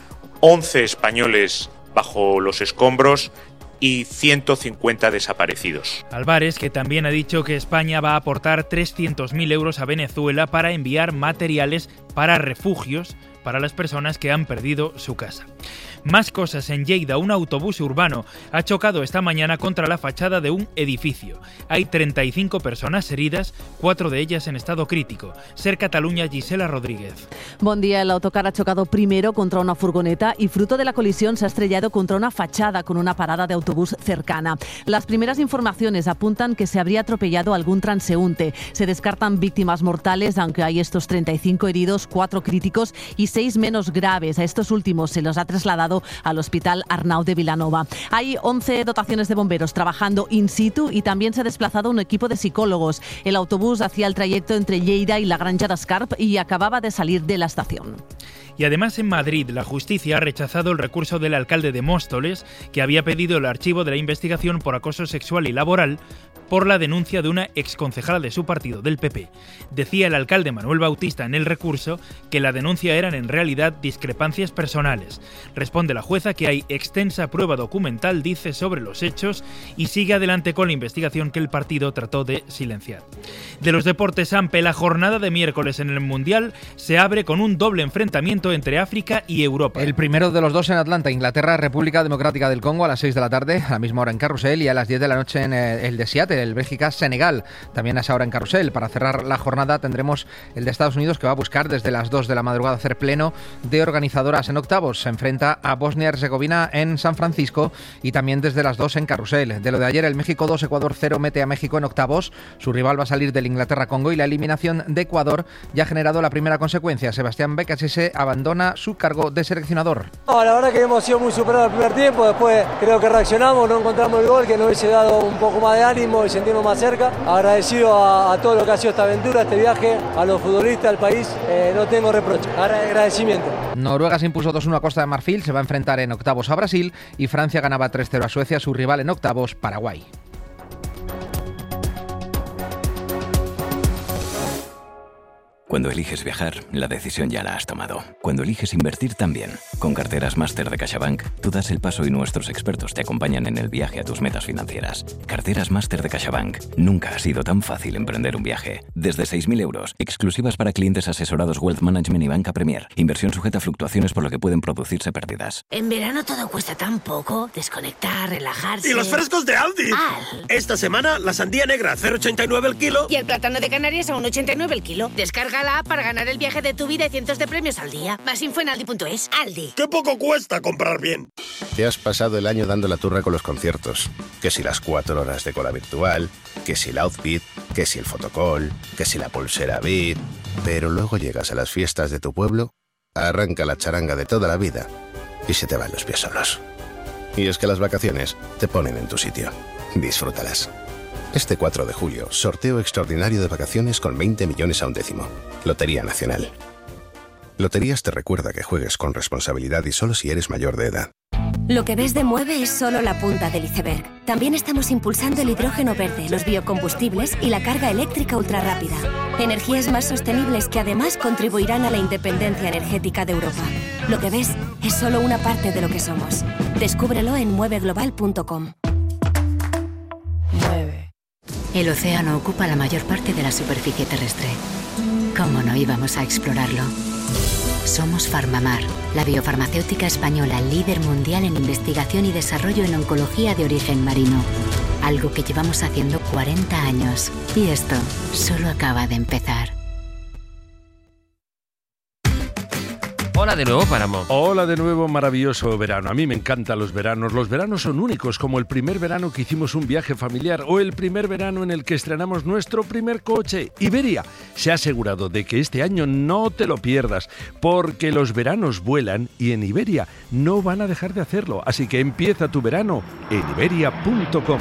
once españoles bajo los escombros y ciento cincuenta desaparecidos. Álvarez, que también ha dicho que España va a aportar trescientos mil euros a Venezuela para enviar materiales para refugios para las personas que han perdido su casa. Más cosas. En Lleida, un autobús urbano ha chocado esta mañana contra la fachada de un edificio. Hay treinta y cinco personas heridas, cuatro de ellas en estado crítico. Ser Cataluña, Gisela Rodríguez. Buen día. El autocar ha chocado primero contra una furgoneta y fruto de la colisión se ha estrellado contra una fachada con una parada de autobús cercana. Las primeras informaciones apuntan que se habría atropellado algún transeúnte. Se descartan víctimas mortales, aunque hay estos treinta y cinco heridos, cuatro críticos y seis menos graves. A estos últimos se los ha trasladado al Hospital Arnau de Vilanova. Hay once dotaciones de bomberos trabajando in situ y también se ha desplazado un equipo de psicólogos. El autobús hacía el trayecto entre Lleida y la Granja d'Escarp y acababa de salir de la estación. Y además en Madrid, la justicia ha rechazado el recurso del alcalde de Móstoles, que había pedido el archivo de la investigación por acoso sexual y laboral por la denuncia de una exconcejala de su partido, del P P. Decía el alcalde Manuel Bautista en el recurso que la denuncia eran en realidad discrepancias personales. Responde la jueza que hay extensa prueba documental, dice, sobre los hechos y sigue adelante con la investigación que el partido trató de silenciar. De los deportes, Ampe, la jornada de miércoles en el Mundial se abre con un doble enfrentamiento entre África y Europa. El primero de los dos en Atlanta, Inglaterra, República Democrática del Congo, a las seis de la tarde, a la misma hora en Carrusel, y a las diez de la noche en el de Seattle, el Bélgica-Senegal, también a esa hora en Carrusel. Para cerrar la jornada tendremos el de Estados Unidos, que va a buscar desde las dos de la madrugada hacer pleno de organizadoras en octavos. Se enfrenta a Bosnia-Herzegovina en San Francisco y también desde las dos en Carrusel. De lo de ayer, el México dos, Ecuador cero mete a México en octavos. Su rival va a salir del Inglaterra-Congo y la eliminación de Ecuador ya ha generado la primera consecuencia. Sebastián Becasese abandona su cargo de seleccionador. No, la verdad que hemos sido muy superados el primer tiempo, después creo que reaccionamos, no encontramos el gol que nos hubiese dado un poco más de ánimo y sentirnos más cerca. Agradecido a, a todo lo que ha sido esta aventura, este viaje, a los futbolistas, al país, eh, no tengo reproche, agradecimiento. Noruega se impuso dos uno a Costa de Marfil, se va a enfrentar en octavos a Brasil y Francia ganaba tres cero a Suecia, su rival en octavos, Paraguay. Cuando eliges viajar, la decisión ya la has tomado. Cuando eliges invertir también. Con Carteras Máster de CaixaBank, tú das el paso y nuestros expertos te acompañan en el viaje a tus metas financieras. Carteras Máster de CaixaBank. Nunca ha sido tan fácil emprender un viaje. Desde seis mil euros. Exclusivas para clientes asesorados Wealth Management y Banca Premier. Inversión sujeta a fluctuaciones por lo que pueden producirse pérdidas. En verano todo cuesta tan poco. Desconectar, relajarse... ¡Y los frescos de Aldi! Al. Esta semana, la sandía negra a cero coma ochenta y nueve el kilo. Y el plátano de Canarias a uno coma ochenta y nueve el kilo. Descarga la app para ganar el viaje de tu vida y cientos de premios al día. Más info en aldi punto es. Aldi. ¡Qué poco cuesta comprar bien! Te has pasado el año dando la turra con los conciertos. Que si las cuatro horas de cola virtual, que si el outfit, que si el fotocall, que si la pulsera V I P... Pero luego llegas a las fiestas de tu pueblo, arranca la charanga de toda la vida y se te van los pies solos. Y es que las vacaciones te ponen en tu sitio. Disfrútalas. Este cuatro de julio, sorteo extraordinario de vacaciones con veinte millones a un décimo. Lotería Nacional. Loterías te recuerda que juegues con responsabilidad y solo si eres mayor de edad. Lo que ves de Mueve es solo la punta del iceberg. También estamos impulsando el hidrógeno verde, los biocombustibles y la carga eléctrica ultrarrápida. Energías más sostenibles que además contribuirán a la independencia energética de Europa. Lo que ves es solo una parte de lo que somos. Descúbrelo en mueve global punto com. Mueve. El océano ocupa la mayor parte de la superficie terrestre. ¿Cómo no íbamos a explorarlo? Somos Farmamar, la biofarmacéutica española líder mundial en investigación y desarrollo en oncología de origen marino. Algo que llevamos haciendo cuarenta años. Y esto solo acaba de empezar. Hola de nuevo, Páramo. Hola de nuevo, maravilloso verano. A mí me encantan los veranos. Los veranos son únicos, como el primer verano que hicimos un viaje familiar o el primer verano en el que estrenamos nuestro primer coche. Iberia se ha asegurado de que este año no te lo pierdas, porque los veranos vuelan y en Iberia no van a dejar de hacerlo. Así que empieza tu verano en iberia punto com.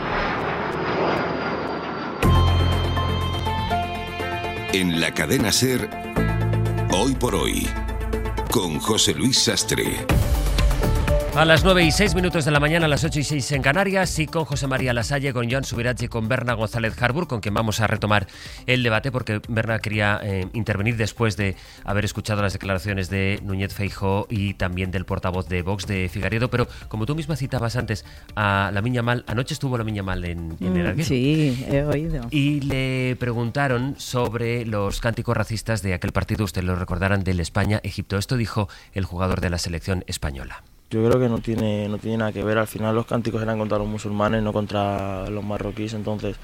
En la cadena SER, Hoy por Hoy, con José Luis Sastre. A las nueve y seis minutos de la mañana, a las ocho y seis en Canarias, y con José María Lasalle, con Joan Subirats y con Berna González Harbour, con quien vamos a retomar el debate, porque Berna quería eh, intervenir después de haber escuchado las declaraciones de Núñez Feijóo y también del portavoz de Vox, de Figueiredo, pero como tú misma citabas antes a Lamine Yamal, anoche estuvo Lamine Yamal en, en el Alguero. Sí, he oído. Y le preguntaron sobre los cánticos racistas de aquel partido, ustedes lo recordarán, del España-Egipto. Esto dijo el jugador de la selección española. Yo creo que no tiene, no tiene nada que ver. Al final los cánticos eran contra los musulmanes, no contra los marroquíes. Entonces,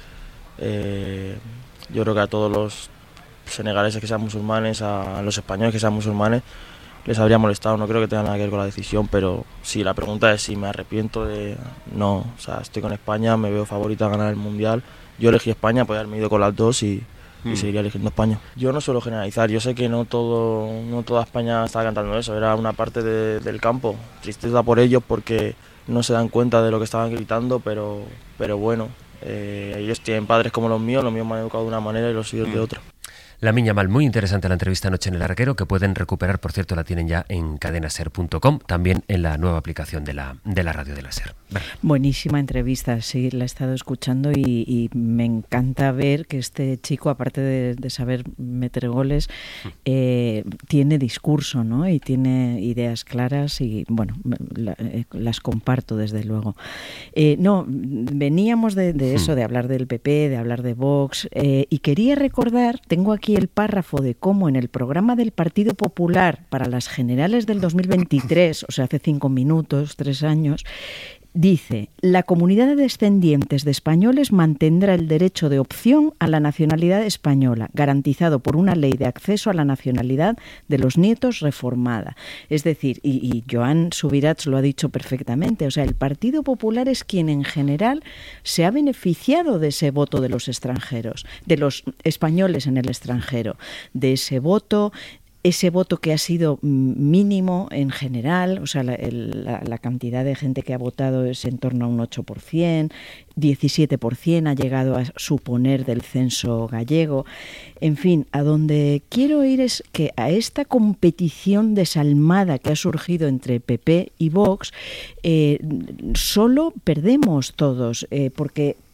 eh, yo creo que a todos los senegaleses que sean musulmanes, a los españoles que sean musulmanes, les habría molestado. No creo que tenga nada que ver con la decisión, pero sí, la pregunta es si me arrepiento de... No, o sea, estoy con España, me veo favorita a ganar el Mundial. Yo elegí España, podía haberme ido con las dos y... y seguiría eligiendo España. Yo no suelo generalizar, yo sé que no todo no toda España estaba cantando eso, era una parte de, del campo. Tristeza por ellos porque no se dan cuenta de lo que estaban gritando, pero, pero bueno, eh, ellos tienen padres como los míos, los míos me han educado de una manera y los suyos mm. de otra. Lamine Yamal, muy interesante la entrevista anoche en El Arquero, que pueden recuperar, por cierto, la tienen ya en cadena ser punto com, también en la nueva aplicación de la, de la radio de la SER. ¿Verdad? Buenísima entrevista, sí, la he estado escuchando y, y me encanta ver que este chico, aparte de, de saber meter goles, eh, tiene discurso, ¿no? Y tiene ideas claras y, bueno, la, eh, las comparto desde luego. Eh, no, veníamos de, de eso, de hablar del P P, de hablar de Vox, eh, y quería recordar, tengo aquí el párrafo de cómo en el programa del Partido Popular para las generales del dos mil veintitrés, o sea, hace cinco minutos, tres años, dice: la comunidad de descendientes de españoles mantendrá el derecho de opción a la nacionalidad española, garantizado por una ley de acceso a la nacionalidad de los nietos reformada. Es decir, y, y Joan Subirats lo ha dicho perfectamente, o sea, el Partido Popular es quien en general se ha beneficiado de ese voto de los extranjeros, de los españoles en el extranjero, de ese voto... ese voto que ha sido mínimo en general, o sea, la, el, la, la cantidad de gente que ha votado es en torno a un ocho por ciento, diecisiete por ciento ha llegado a suponer del censo gallego. En fin, a donde quiero ir es que a esta competición desalmada que ha surgido entre P P y Vox, eh, solo perdemos todos, eh, porque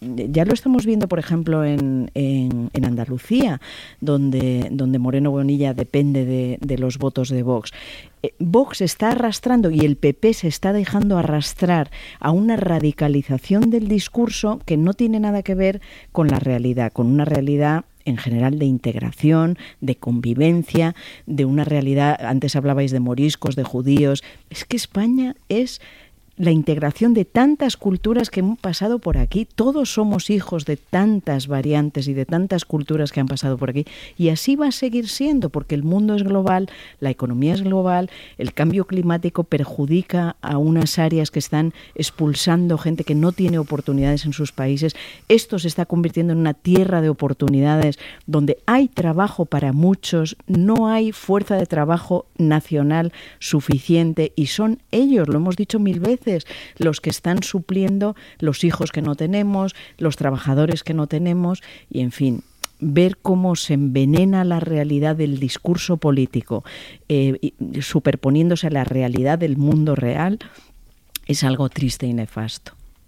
ya lo estamos viendo, por ejemplo, en, en, en Andalucía, donde, donde Moreno Bonilla depende de, de los votos de Vox. Eh, Vox está arrastrando y el P P se está dejando arrastrar a una radicalización del discurso que no tiene nada que ver con la realidad, con una realidad en general de integración, de convivencia, de una realidad, antes hablabais de moriscos, de judíos. Es que España es la integración de tantas culturas que han pasado por aquí. Todos somos hijos de tantas variantes y de tantas culturas que han pasado por aquí, y así va a seguir siendo, porque el mundo es global, la economía es global, el cambio climático perjudica a unas áreas que están expulsando gente que no tiene oportunidades en sus países. Esto se está convirtiendo en una tierra de oportunidades donde hay trabajo para muchos, no hay fuerza de trabajo nacional suficiente, y son ellos, lo hemos dicho mil veces, los que están supliendo los hijos que no tenemos, los trabajadores que no tenemos, y en fin, ver cómo se envenena la realidad del discurso político eh, superponiéndose a la realidad del mundo real es algo triste y nefasto.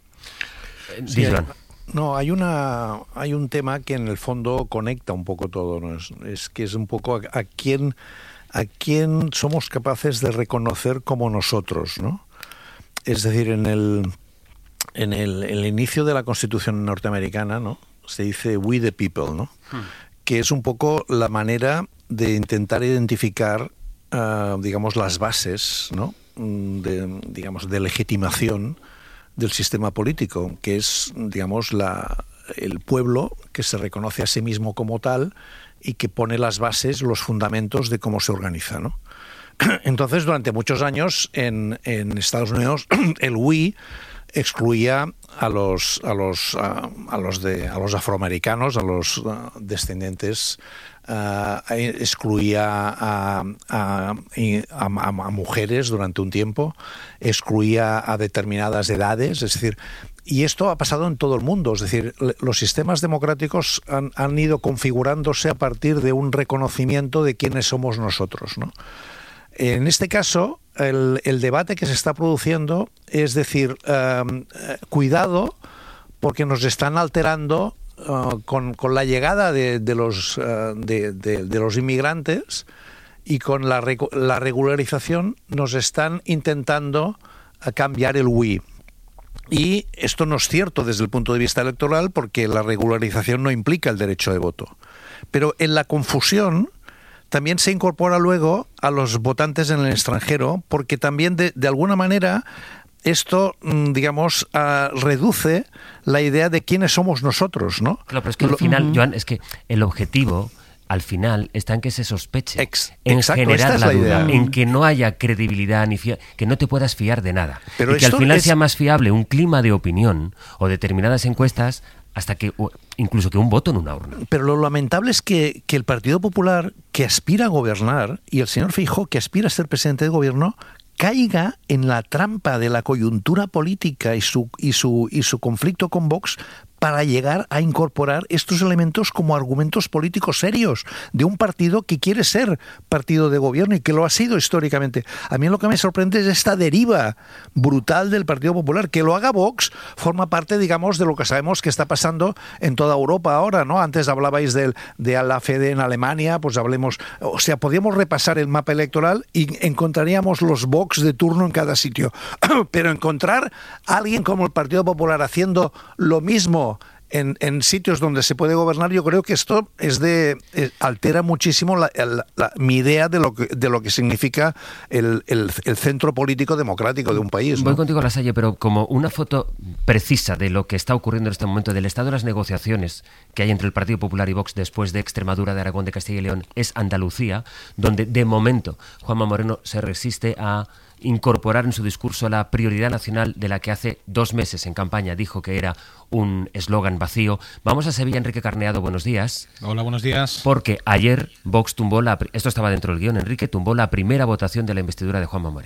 Sí, hay, no, hay una hay un tema que en el fondo conecta un poco todo, ¿no? Es, es que es un poco a, a quién a quién somos capaces de reconocer como nosotros, ¿no? Es decir, en el, en el, el inicio de la Constitución norteamericana, ¿no?, se dice "we the people", ¿no? Hmm. Que es un poco la manera de intentar identificar, uh, digamos, las bases, ¿no?, de, digamos, de legitimación del sistema político, que es, digamos, la, el pueblo que se reconoce a sí mismo como tal y que pone las bases, los fundamentos de cómo se organiza, ¿no? Entonces, durante muchos años en, en Estados Unidos el "we" excluía a los a los a, a los de a los afroamericanos, a los uh, descendientes, uh, excluía a, a, a, a, a mujeres durante un tiempo, excluía a determinadas edades, es decir, y esto ha pasado en todo el mundo, es decir, los sistemas democráticos han, han ido configurándose a partir de un reconocimiento de quiénes somos nosotros, ¿no? En este caso, el, el debate que se está produciendo es decir, um, cuidado, porque nos están alterando uh, con, con la llegada de, de, los, uh, de, de, de los inmigrantes, y con la, la regularización nos están intentando cambiar el "we". Y esto no es cierto desde el punto de vista electoral, porque la regularización no implica el derecho de voto. Pero en la confusión también se incorpora luego a los votantes en el extranjero, porque también de, de alguna manera esto, digamos, uh, reduce la idea de quiénes somos nosotros, ¿no? Claro, pero es que al final, uh-huh. Joan, es que el objetivo al final está en que se sospeche, Ex, en exacto, generar la, la duda, idea. En que no haya credibilidad, ni fia- que no te puedas fiar de nada. Pero y que al final es... sea más fiable un clima de opinión o determinadas encuestas hasta que incluso que un voto en una urna. Pero lo lamentable es que, que el Partido Popular, que aspira a gobernar, y el señor Feijóo, que aspira a ser presidente de gobierno, caiga en la trampa de la coyuntura política y su, y su, y su conflicto con Vox para llegar a incorporar estos elementos como argumentos políticos serios de un partido que quiere ser partido de gobierno y que lo ha sido históricamente. A mí lo que me sorprende es esta deriva brutal del Partido Popular. Que lo haga Vox forma parte, digamos, de lo que sabemos que está pasando en toda Europa ahora, ¿no? Antes hablabais del, de la F D en Alemania, pues hablemos, o sea, podríamos repasar el mapa electoral y encontraríamos los Vox de turno en cada sitio. Pero encontrar a alguien como el Partido Popular haciendo lo mismo En, en sitios donde se puede gobernar, yo creo que esto es de eh, altera muchísimo la, la, la, mi idea de lo que, de lo que significa el, el, el centro político democrático de un país, ¿no? Voy contigo, Lasalle, pero como una foto precisa de lo que está ocurriendo en este momento, del estado de las negociaciones que hay entre el Partido Popular y Vox después de Extremadura, de Aragón, de Castilla y León, es Andalucía, donde de momento Juanma Moreno se resiste a incorporar en su discurso la prioridad nacional de la que hace dos meses en campaña dijo que era un eslogan vacío. Vamos a Sevilla. Enrique Carneado, buenos días. Hola, buenos días. Porque ayer Vox tumbó la... Esto estaba dentro del guión, Enrique, tumbó la primera votación de la investidura de Juanma Moreno.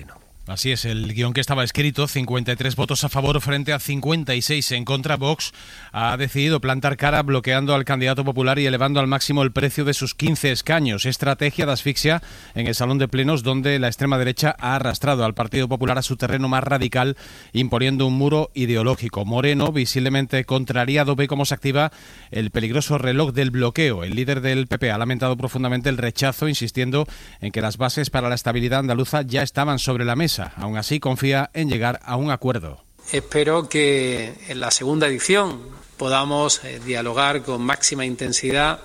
Así es, el guión que estaba escrito, cincuenta y tres votos a favor frente a cincuenta y seis en contra. Vox ha decidido plantar cara bloqueando al candidato popular y elevando al máximo el precio de sus quince escaños. Estrategia de asfixia en el salón de plenos, donde la extrema derecha ha arrastrado al Partido Popular a su terreno más radical, imponiendo un muro ideológico. Moreno, visiblemente contrariado, ve cómo se activa el peligroso reloj del bloqueo. El líder del P P ha lamentado profundamente el rechazo, insistiendo en que las bases para la estabilidad andaluza ya estaban sobre la mesa. Aún así, confía en llegar a un acuerdo. Espero que en la segunda edición podamos eh, dialogar con máxima intensidad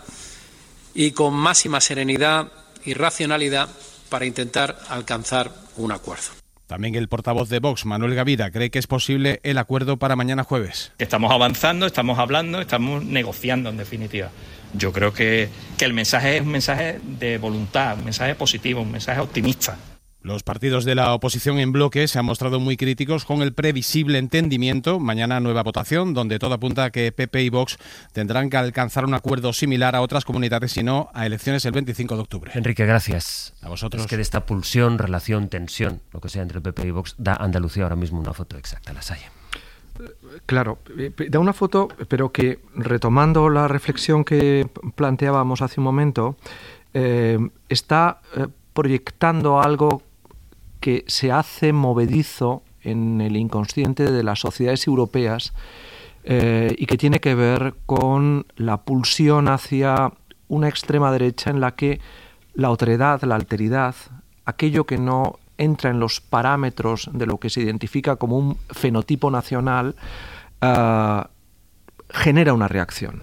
y con máxima serenidad y racionalidad para intentar alcanzar un acuerdo. También el portavoz de Vox, Manuel Gavira, cree que es posible el acuerdo para mañana jueves. Estamos avanzando, estamos hablando, estamos negociando en definitiva. Yo creo que, que el mensaje es un mensaje de voluntad, un mensaje positivo, un mensaje optimista. Los partidos de la oposición en bloque se han mostrado muy críticos con el previsible entendimiento. Mañana nueva votación, donde todo apunta a que P P y Vox tendrán que alcanzar un acuerdo similar a otras comunidades, si no a elecciones el veinticinco de octubre. Enrique, gracias. A vosotros. Es que de esta pulsión, relación, tensión, lo que sea entre el P P y Vox, da Andalucía ahora mismo una foto exacta. Lasalle. Claro, da una foto, pero que, retomando la reflexión que planteábamos hace un momento, eh, está eh, proyectando algo que se hace movedizo en el inconsciente de las sociedades europeas eh, y que tiene que ver con la pulsión hacia una extrema derecha en la que la otredad, la alteridad, aquello que no entra en los parámetros de lo que se identifica como un fenotipo nacional, uh, genera una reacción.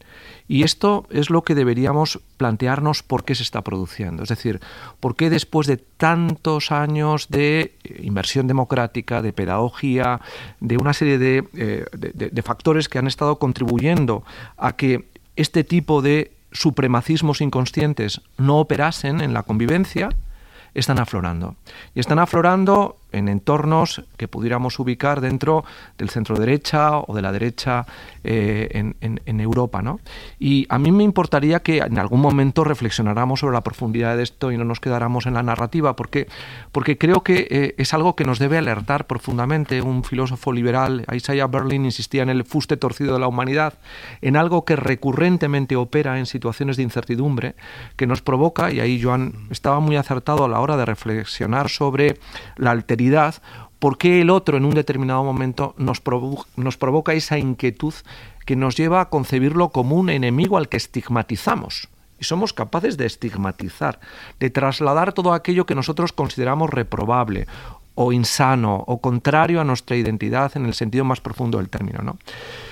Y esto es lo que deberíamos plantearnos por qué se está produciendo. Es decir, por qué después de tantos años de inversión democrática, de pedagogía, de una serie de, eh, de, de factores que han estado contribuyendo a que este tipo de supremacismos inconscientes no operasen en la convivencia, están aflorando. Y están aflorando en entornos que pudiéramos ubicar dentro del centro derecha o de la derecha eh, en, en, en Europa, ¿no? Y a mí me importaría que en algún momento reflexionáramos sobre la profundidad de esto y no nos quedáramos en la narrativa, porque, porque creo que eh, es algo que nos debe alertar profundamente. Un filósofo liberal, Isaiah Berlin, insistía en el fuste torcido de la humanidad, en algo que recurrentemente opera en situaciones de incertidumbre, que nos provoca, y ahí Joan estaba muy acertado a la hora de reflexionar sobre la alteridad, por qué el otro en un determinado momento nos, provo- nos provoca esa inquietud que nos lleva a concebirlo como un enemigo al que estigmatizamos. Y somos capaces de estigmatizar, de trasladar todo aquello que nosotros consideramos reprobable o insano o contrario a nuestra identidad en el sentido más profundo del término, ¿no?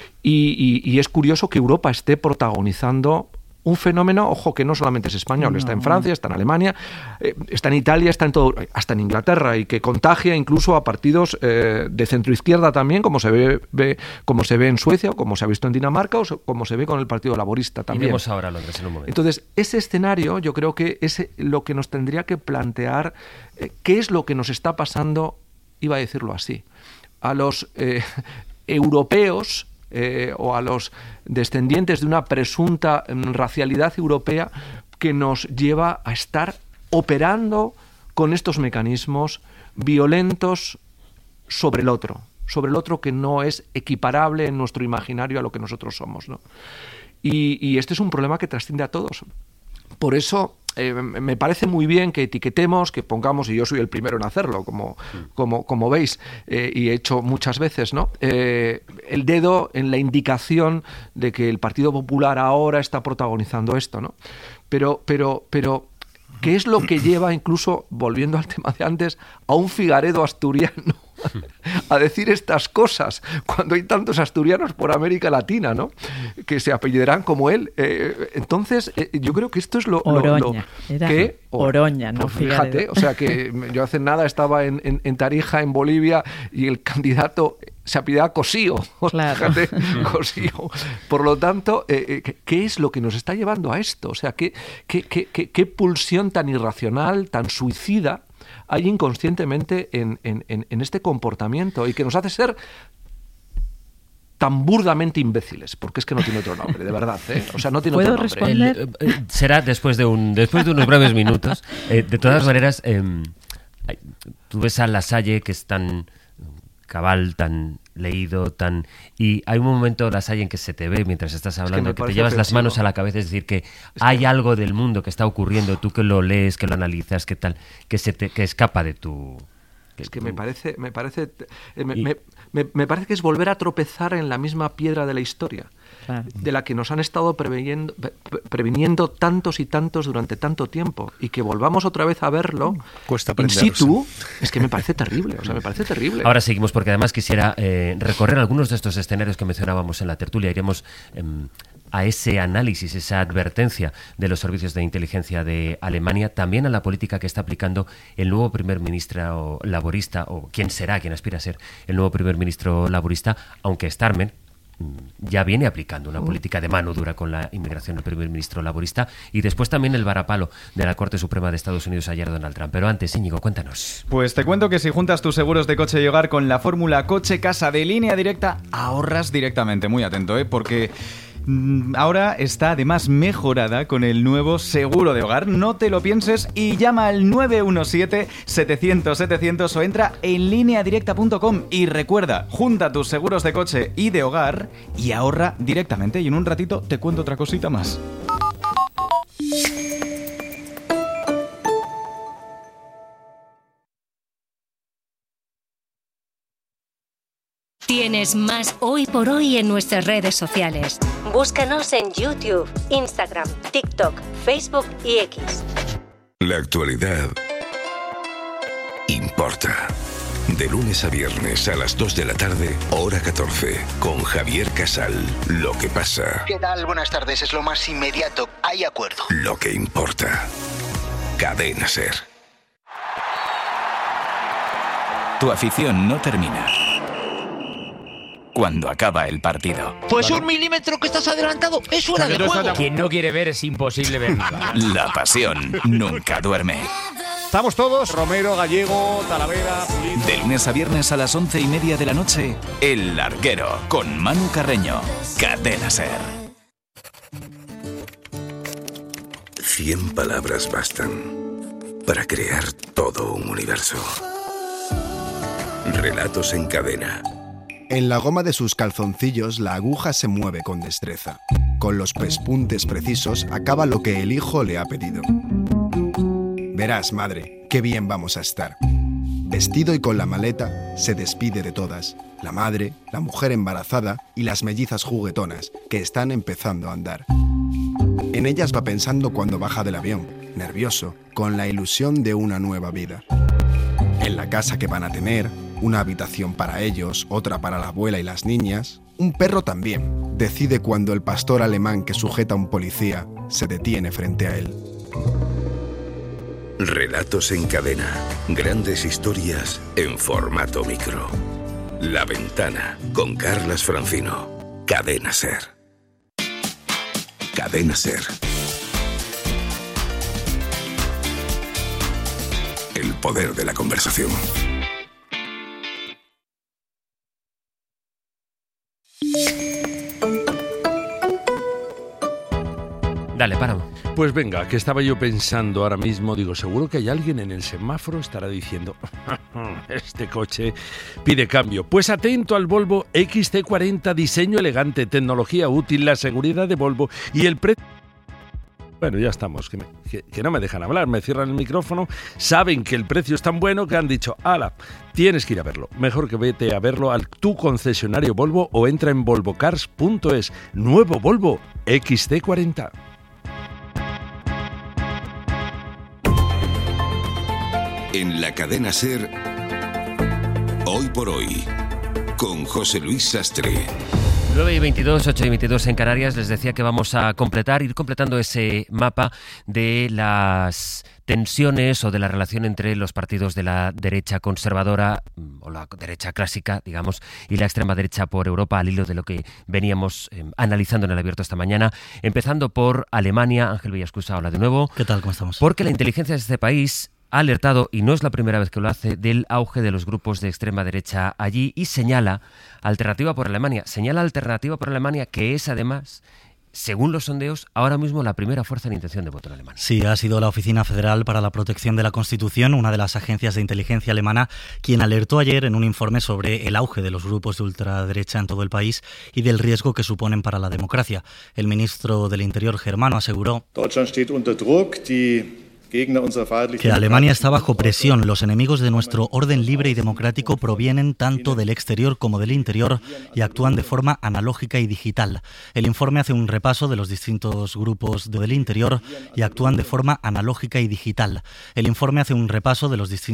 Y, y, y es curioso que Europa esté protagonizando un fenómeno, ojo, que no solamente es español, no. Está en Francia, está en Alemania, eh, está en Italia, está en todo, hasta en Inglaterra, y que contagia incluso a partidos eh, de centroizquierda también, como se ve, ve, como se ve en Suecia, o como se ha visto en Dinamarca, o como se ve con el Partido Laborista también. Y vemos ahora Londres en un momento. Entonces, ese escenario yo creo que es lo que nos tendría que plantear eh, qué es lo que nos está pasando, iba a decirlo así, a los eh, europeos, Eh, o a los descendientes de una presunta um, racialidad europea que nos lleva a estar operando con estos mecanismos violentos sobre el otro, sobre el otro que no es equiparable en nuestro imaginario a lo que nosotros somos, ¿no? Y, y este es un problema que trasciende a todos. Por eso eh, me parece muy bien que etiquetemos, que pongamos, y yo soy el primero en hacerlo, como, como, como veis, eh, y he hecho muchas veces, ¿no? Eh, el dedo en la indicación de que el Partido Popular ahora está protagonizando esto, ¿no? Pero, pero, pero, ¿qué es lo que lleva, incluso, volviendo al tema de antes, a un Figaredo asturiano a decir estas cosas cuando hay tantos asturianos por América Latina, ¿no? Que se apellidarán como él? Eh, entonces, eh, yo creo que esto es lo... Oroña. Lo, lo, Era que, Oroña, no pues Figaredo. Fíjate, o sea que yo hace nada estaba en, en, en Tarija, en Bolivia, y el candidato se apellidaba Cosío. Claro. Fíjate, Cosío. Por lo tanto, eh, eh, ¿qué es lo que nos está llevando a esto? O sea, ¿qué, qué, qué, qué, qué pulsión tan irracional, tan suicida hay inconscientemente en, en, en este comportamiento, y que nos hace ser tan burdamente imbéciles, porque es que no tiene otro nombre, de verdad, ¿eh? O sea, no tiene ¿Puedo otro nombre. responder? El, eh, será después de un después de unos breves minutos. Eh, de todas maneras, eh, tú ves a Lasalle, que es tan cabal, tan leído, tan... Y hay un momento, Lasalle, en que se te ve mientras estás hablando, es que, que te llevas ofensivo. Las manos a la cabeza, es decir, que es hay que... algo del mundo que está ocurriendo, tú que lo lees, que lo analizas, que tal, que se te, que escapa de tu... Es que me parece, me parece, me, y... me, me, me parece que es volver a tropezar en la misma piedra de la historia, claro, de la que nos han estado previniendo, previniendo tantos y tantos durante tanto tiempo, y que volvamos otra vez a verlo Cuesta in situ, es que me parece terrible, o sea, me parece terrible. Ahora seguimos, porque además quisiera eh, recorrer algunos de estos escenarios que mencionábamos en la tertulia. Iremos eh, a ese análisis, esa advertencia de los servicios de inteligencia de Alemania, también a la política que está aplicando el nuevo primer ministro laborista, o quién será, quién aspira a ser el nuevo primer ministro laborista, aunque Starmer ya viene aplicando una política de mano dura con la inmigración del primer ministro laborista, y después también el varapalo de la Corte Suprema de Estados Unidos ayer, Donald Trump. Pero antes, Íñigo, cuéntanos. Pues te cuento que si juntas tus seguros de coche y hogar con la fórmula Coche Casa de Línea Directa, ahorras directamente. Muy atento, ¿eh? Porque ahora está además mejorada con el nuevo seguro de hogar. No te lo pienses y llama al nueve uno siete, setecientos, setecientos o entra en línea directa punto com y recuerda, junta tus seguros de coche y de hogar y ahorra directamente. Y en un ratito te cuento otra cosita más. Tienes más Hoy por Hoy en nuestras redes sociales. Búscanos en YouTube, Instagram, TikTok, Facebook y X. La actualidad importa. De lunes a viernes a las dos de la tarde, hora catorce, con Javier Casal. Lo que pasa. ¿Qué tal? Buenas tardes. Es lo más inmediato. Hay acuerdo. Lo que importa. Cadena SER. Tu afición no termina cuando acaba el partido. Pues un milímetro que estás adelantado es fuera de juego. Quien no quiere ver es imposible ver. La pasión nunca duerme. Estamos todos, Romero, Gallego, Talavera, Pulido. De lunes a viernes a las once y media de la noche, El Larguero, con Manu Carreño. Cadena SER. Cien palabras bastan para crear todo un universo. Relatos en cadena. En la goma de sus calzoncillos la aguja se mueve con destreza. Con los pespuntes precisos acaba lo que el hijo le ha pedido. Verás, madre, qué bien vamos a estar. Vestido y con la maleta, se despide de todas. La madre, la mujer embarazada y las mellizas juguetonas, que están empezando a andar. En ellas va pensando cuando baja del avión, nervioso, con la ilusión de una nueva vida. En la casa que van a tener, una habitación para ellos, otra para la abuela y las niñas. Un perro también. Decide cuando el pastor alemán que sujeta a un policía se detiene frente a él. Relatos en cadena. Grandes historias en formato micro. La Ventana, con Carlas Francino. Cadena SER. Cadena SER. El poder de la conversación. Dale, páramo. Pues venga, que estaba yo pensando ahora mismo, digo, seguro que hay alguien en el semáforo estará diciendo, este coche pide cambio. Pues atento al Volvo X C cuarenta, diseño elegante, tecnología útil, la seguridad de Volvo y el precio. Bueno, ya estamos, que, me, que, que no me dejan hablar, me cierran el micrófono, saben que el precio es tan bueno que han dicho, ala, tienes que ir a verlo. Mejor que vete a verlo a tu concesionario Volvo o entra en volvo cars punto es. Nuevo Volvo X C cuarenta. En la cadena SER, Hoy por Hoy, con José Luis Sastre. nueve y veintidós, ocho y veintidós en Canarias. Les decía que vamos a completar, ir completando ese mapa de las tensiones o de la relación entre los partidos de la derecha conservadora o la derecha clásica, digamos, y la extrema derecha por Europa, al hilo de lo que veníamos eh, analizando en el abierto esta mañana. Empezando por Alemania. Ángel Villascusa, hola de nuevo. ¿Qué tal? ¿Cómo estamos? Porque la inteligencia de este país ha alertado, y no es la primera vez que lo hace, del auge de los grupos de extrema derecha allí y señala Alternativa por Alemania. Señala Alternativa por Alemania, que es además según los sondeos, ahora mismo la primera fuerza en intención de voto en Alemania. Sí, ha sido la Oficina Federal para la Protección de la Constitución, una de las agencias de inteligencia alemana, quien alertó ayer en un informe sobre el auge de los grupos de ultraderecha en todo el país y del riesgo que suponen para la democracia. El ministro del Interior germano aseguró que Alemania está bajo presión. Los enemigos de nuestro orden libre y democrático provienen tanto del exterior como del interior y actúan de forma analógica y digital. El informe hace un repaso de los distintos grupos del interior y actúan de forma analógica y digital. El informe hace un repaso de los distintos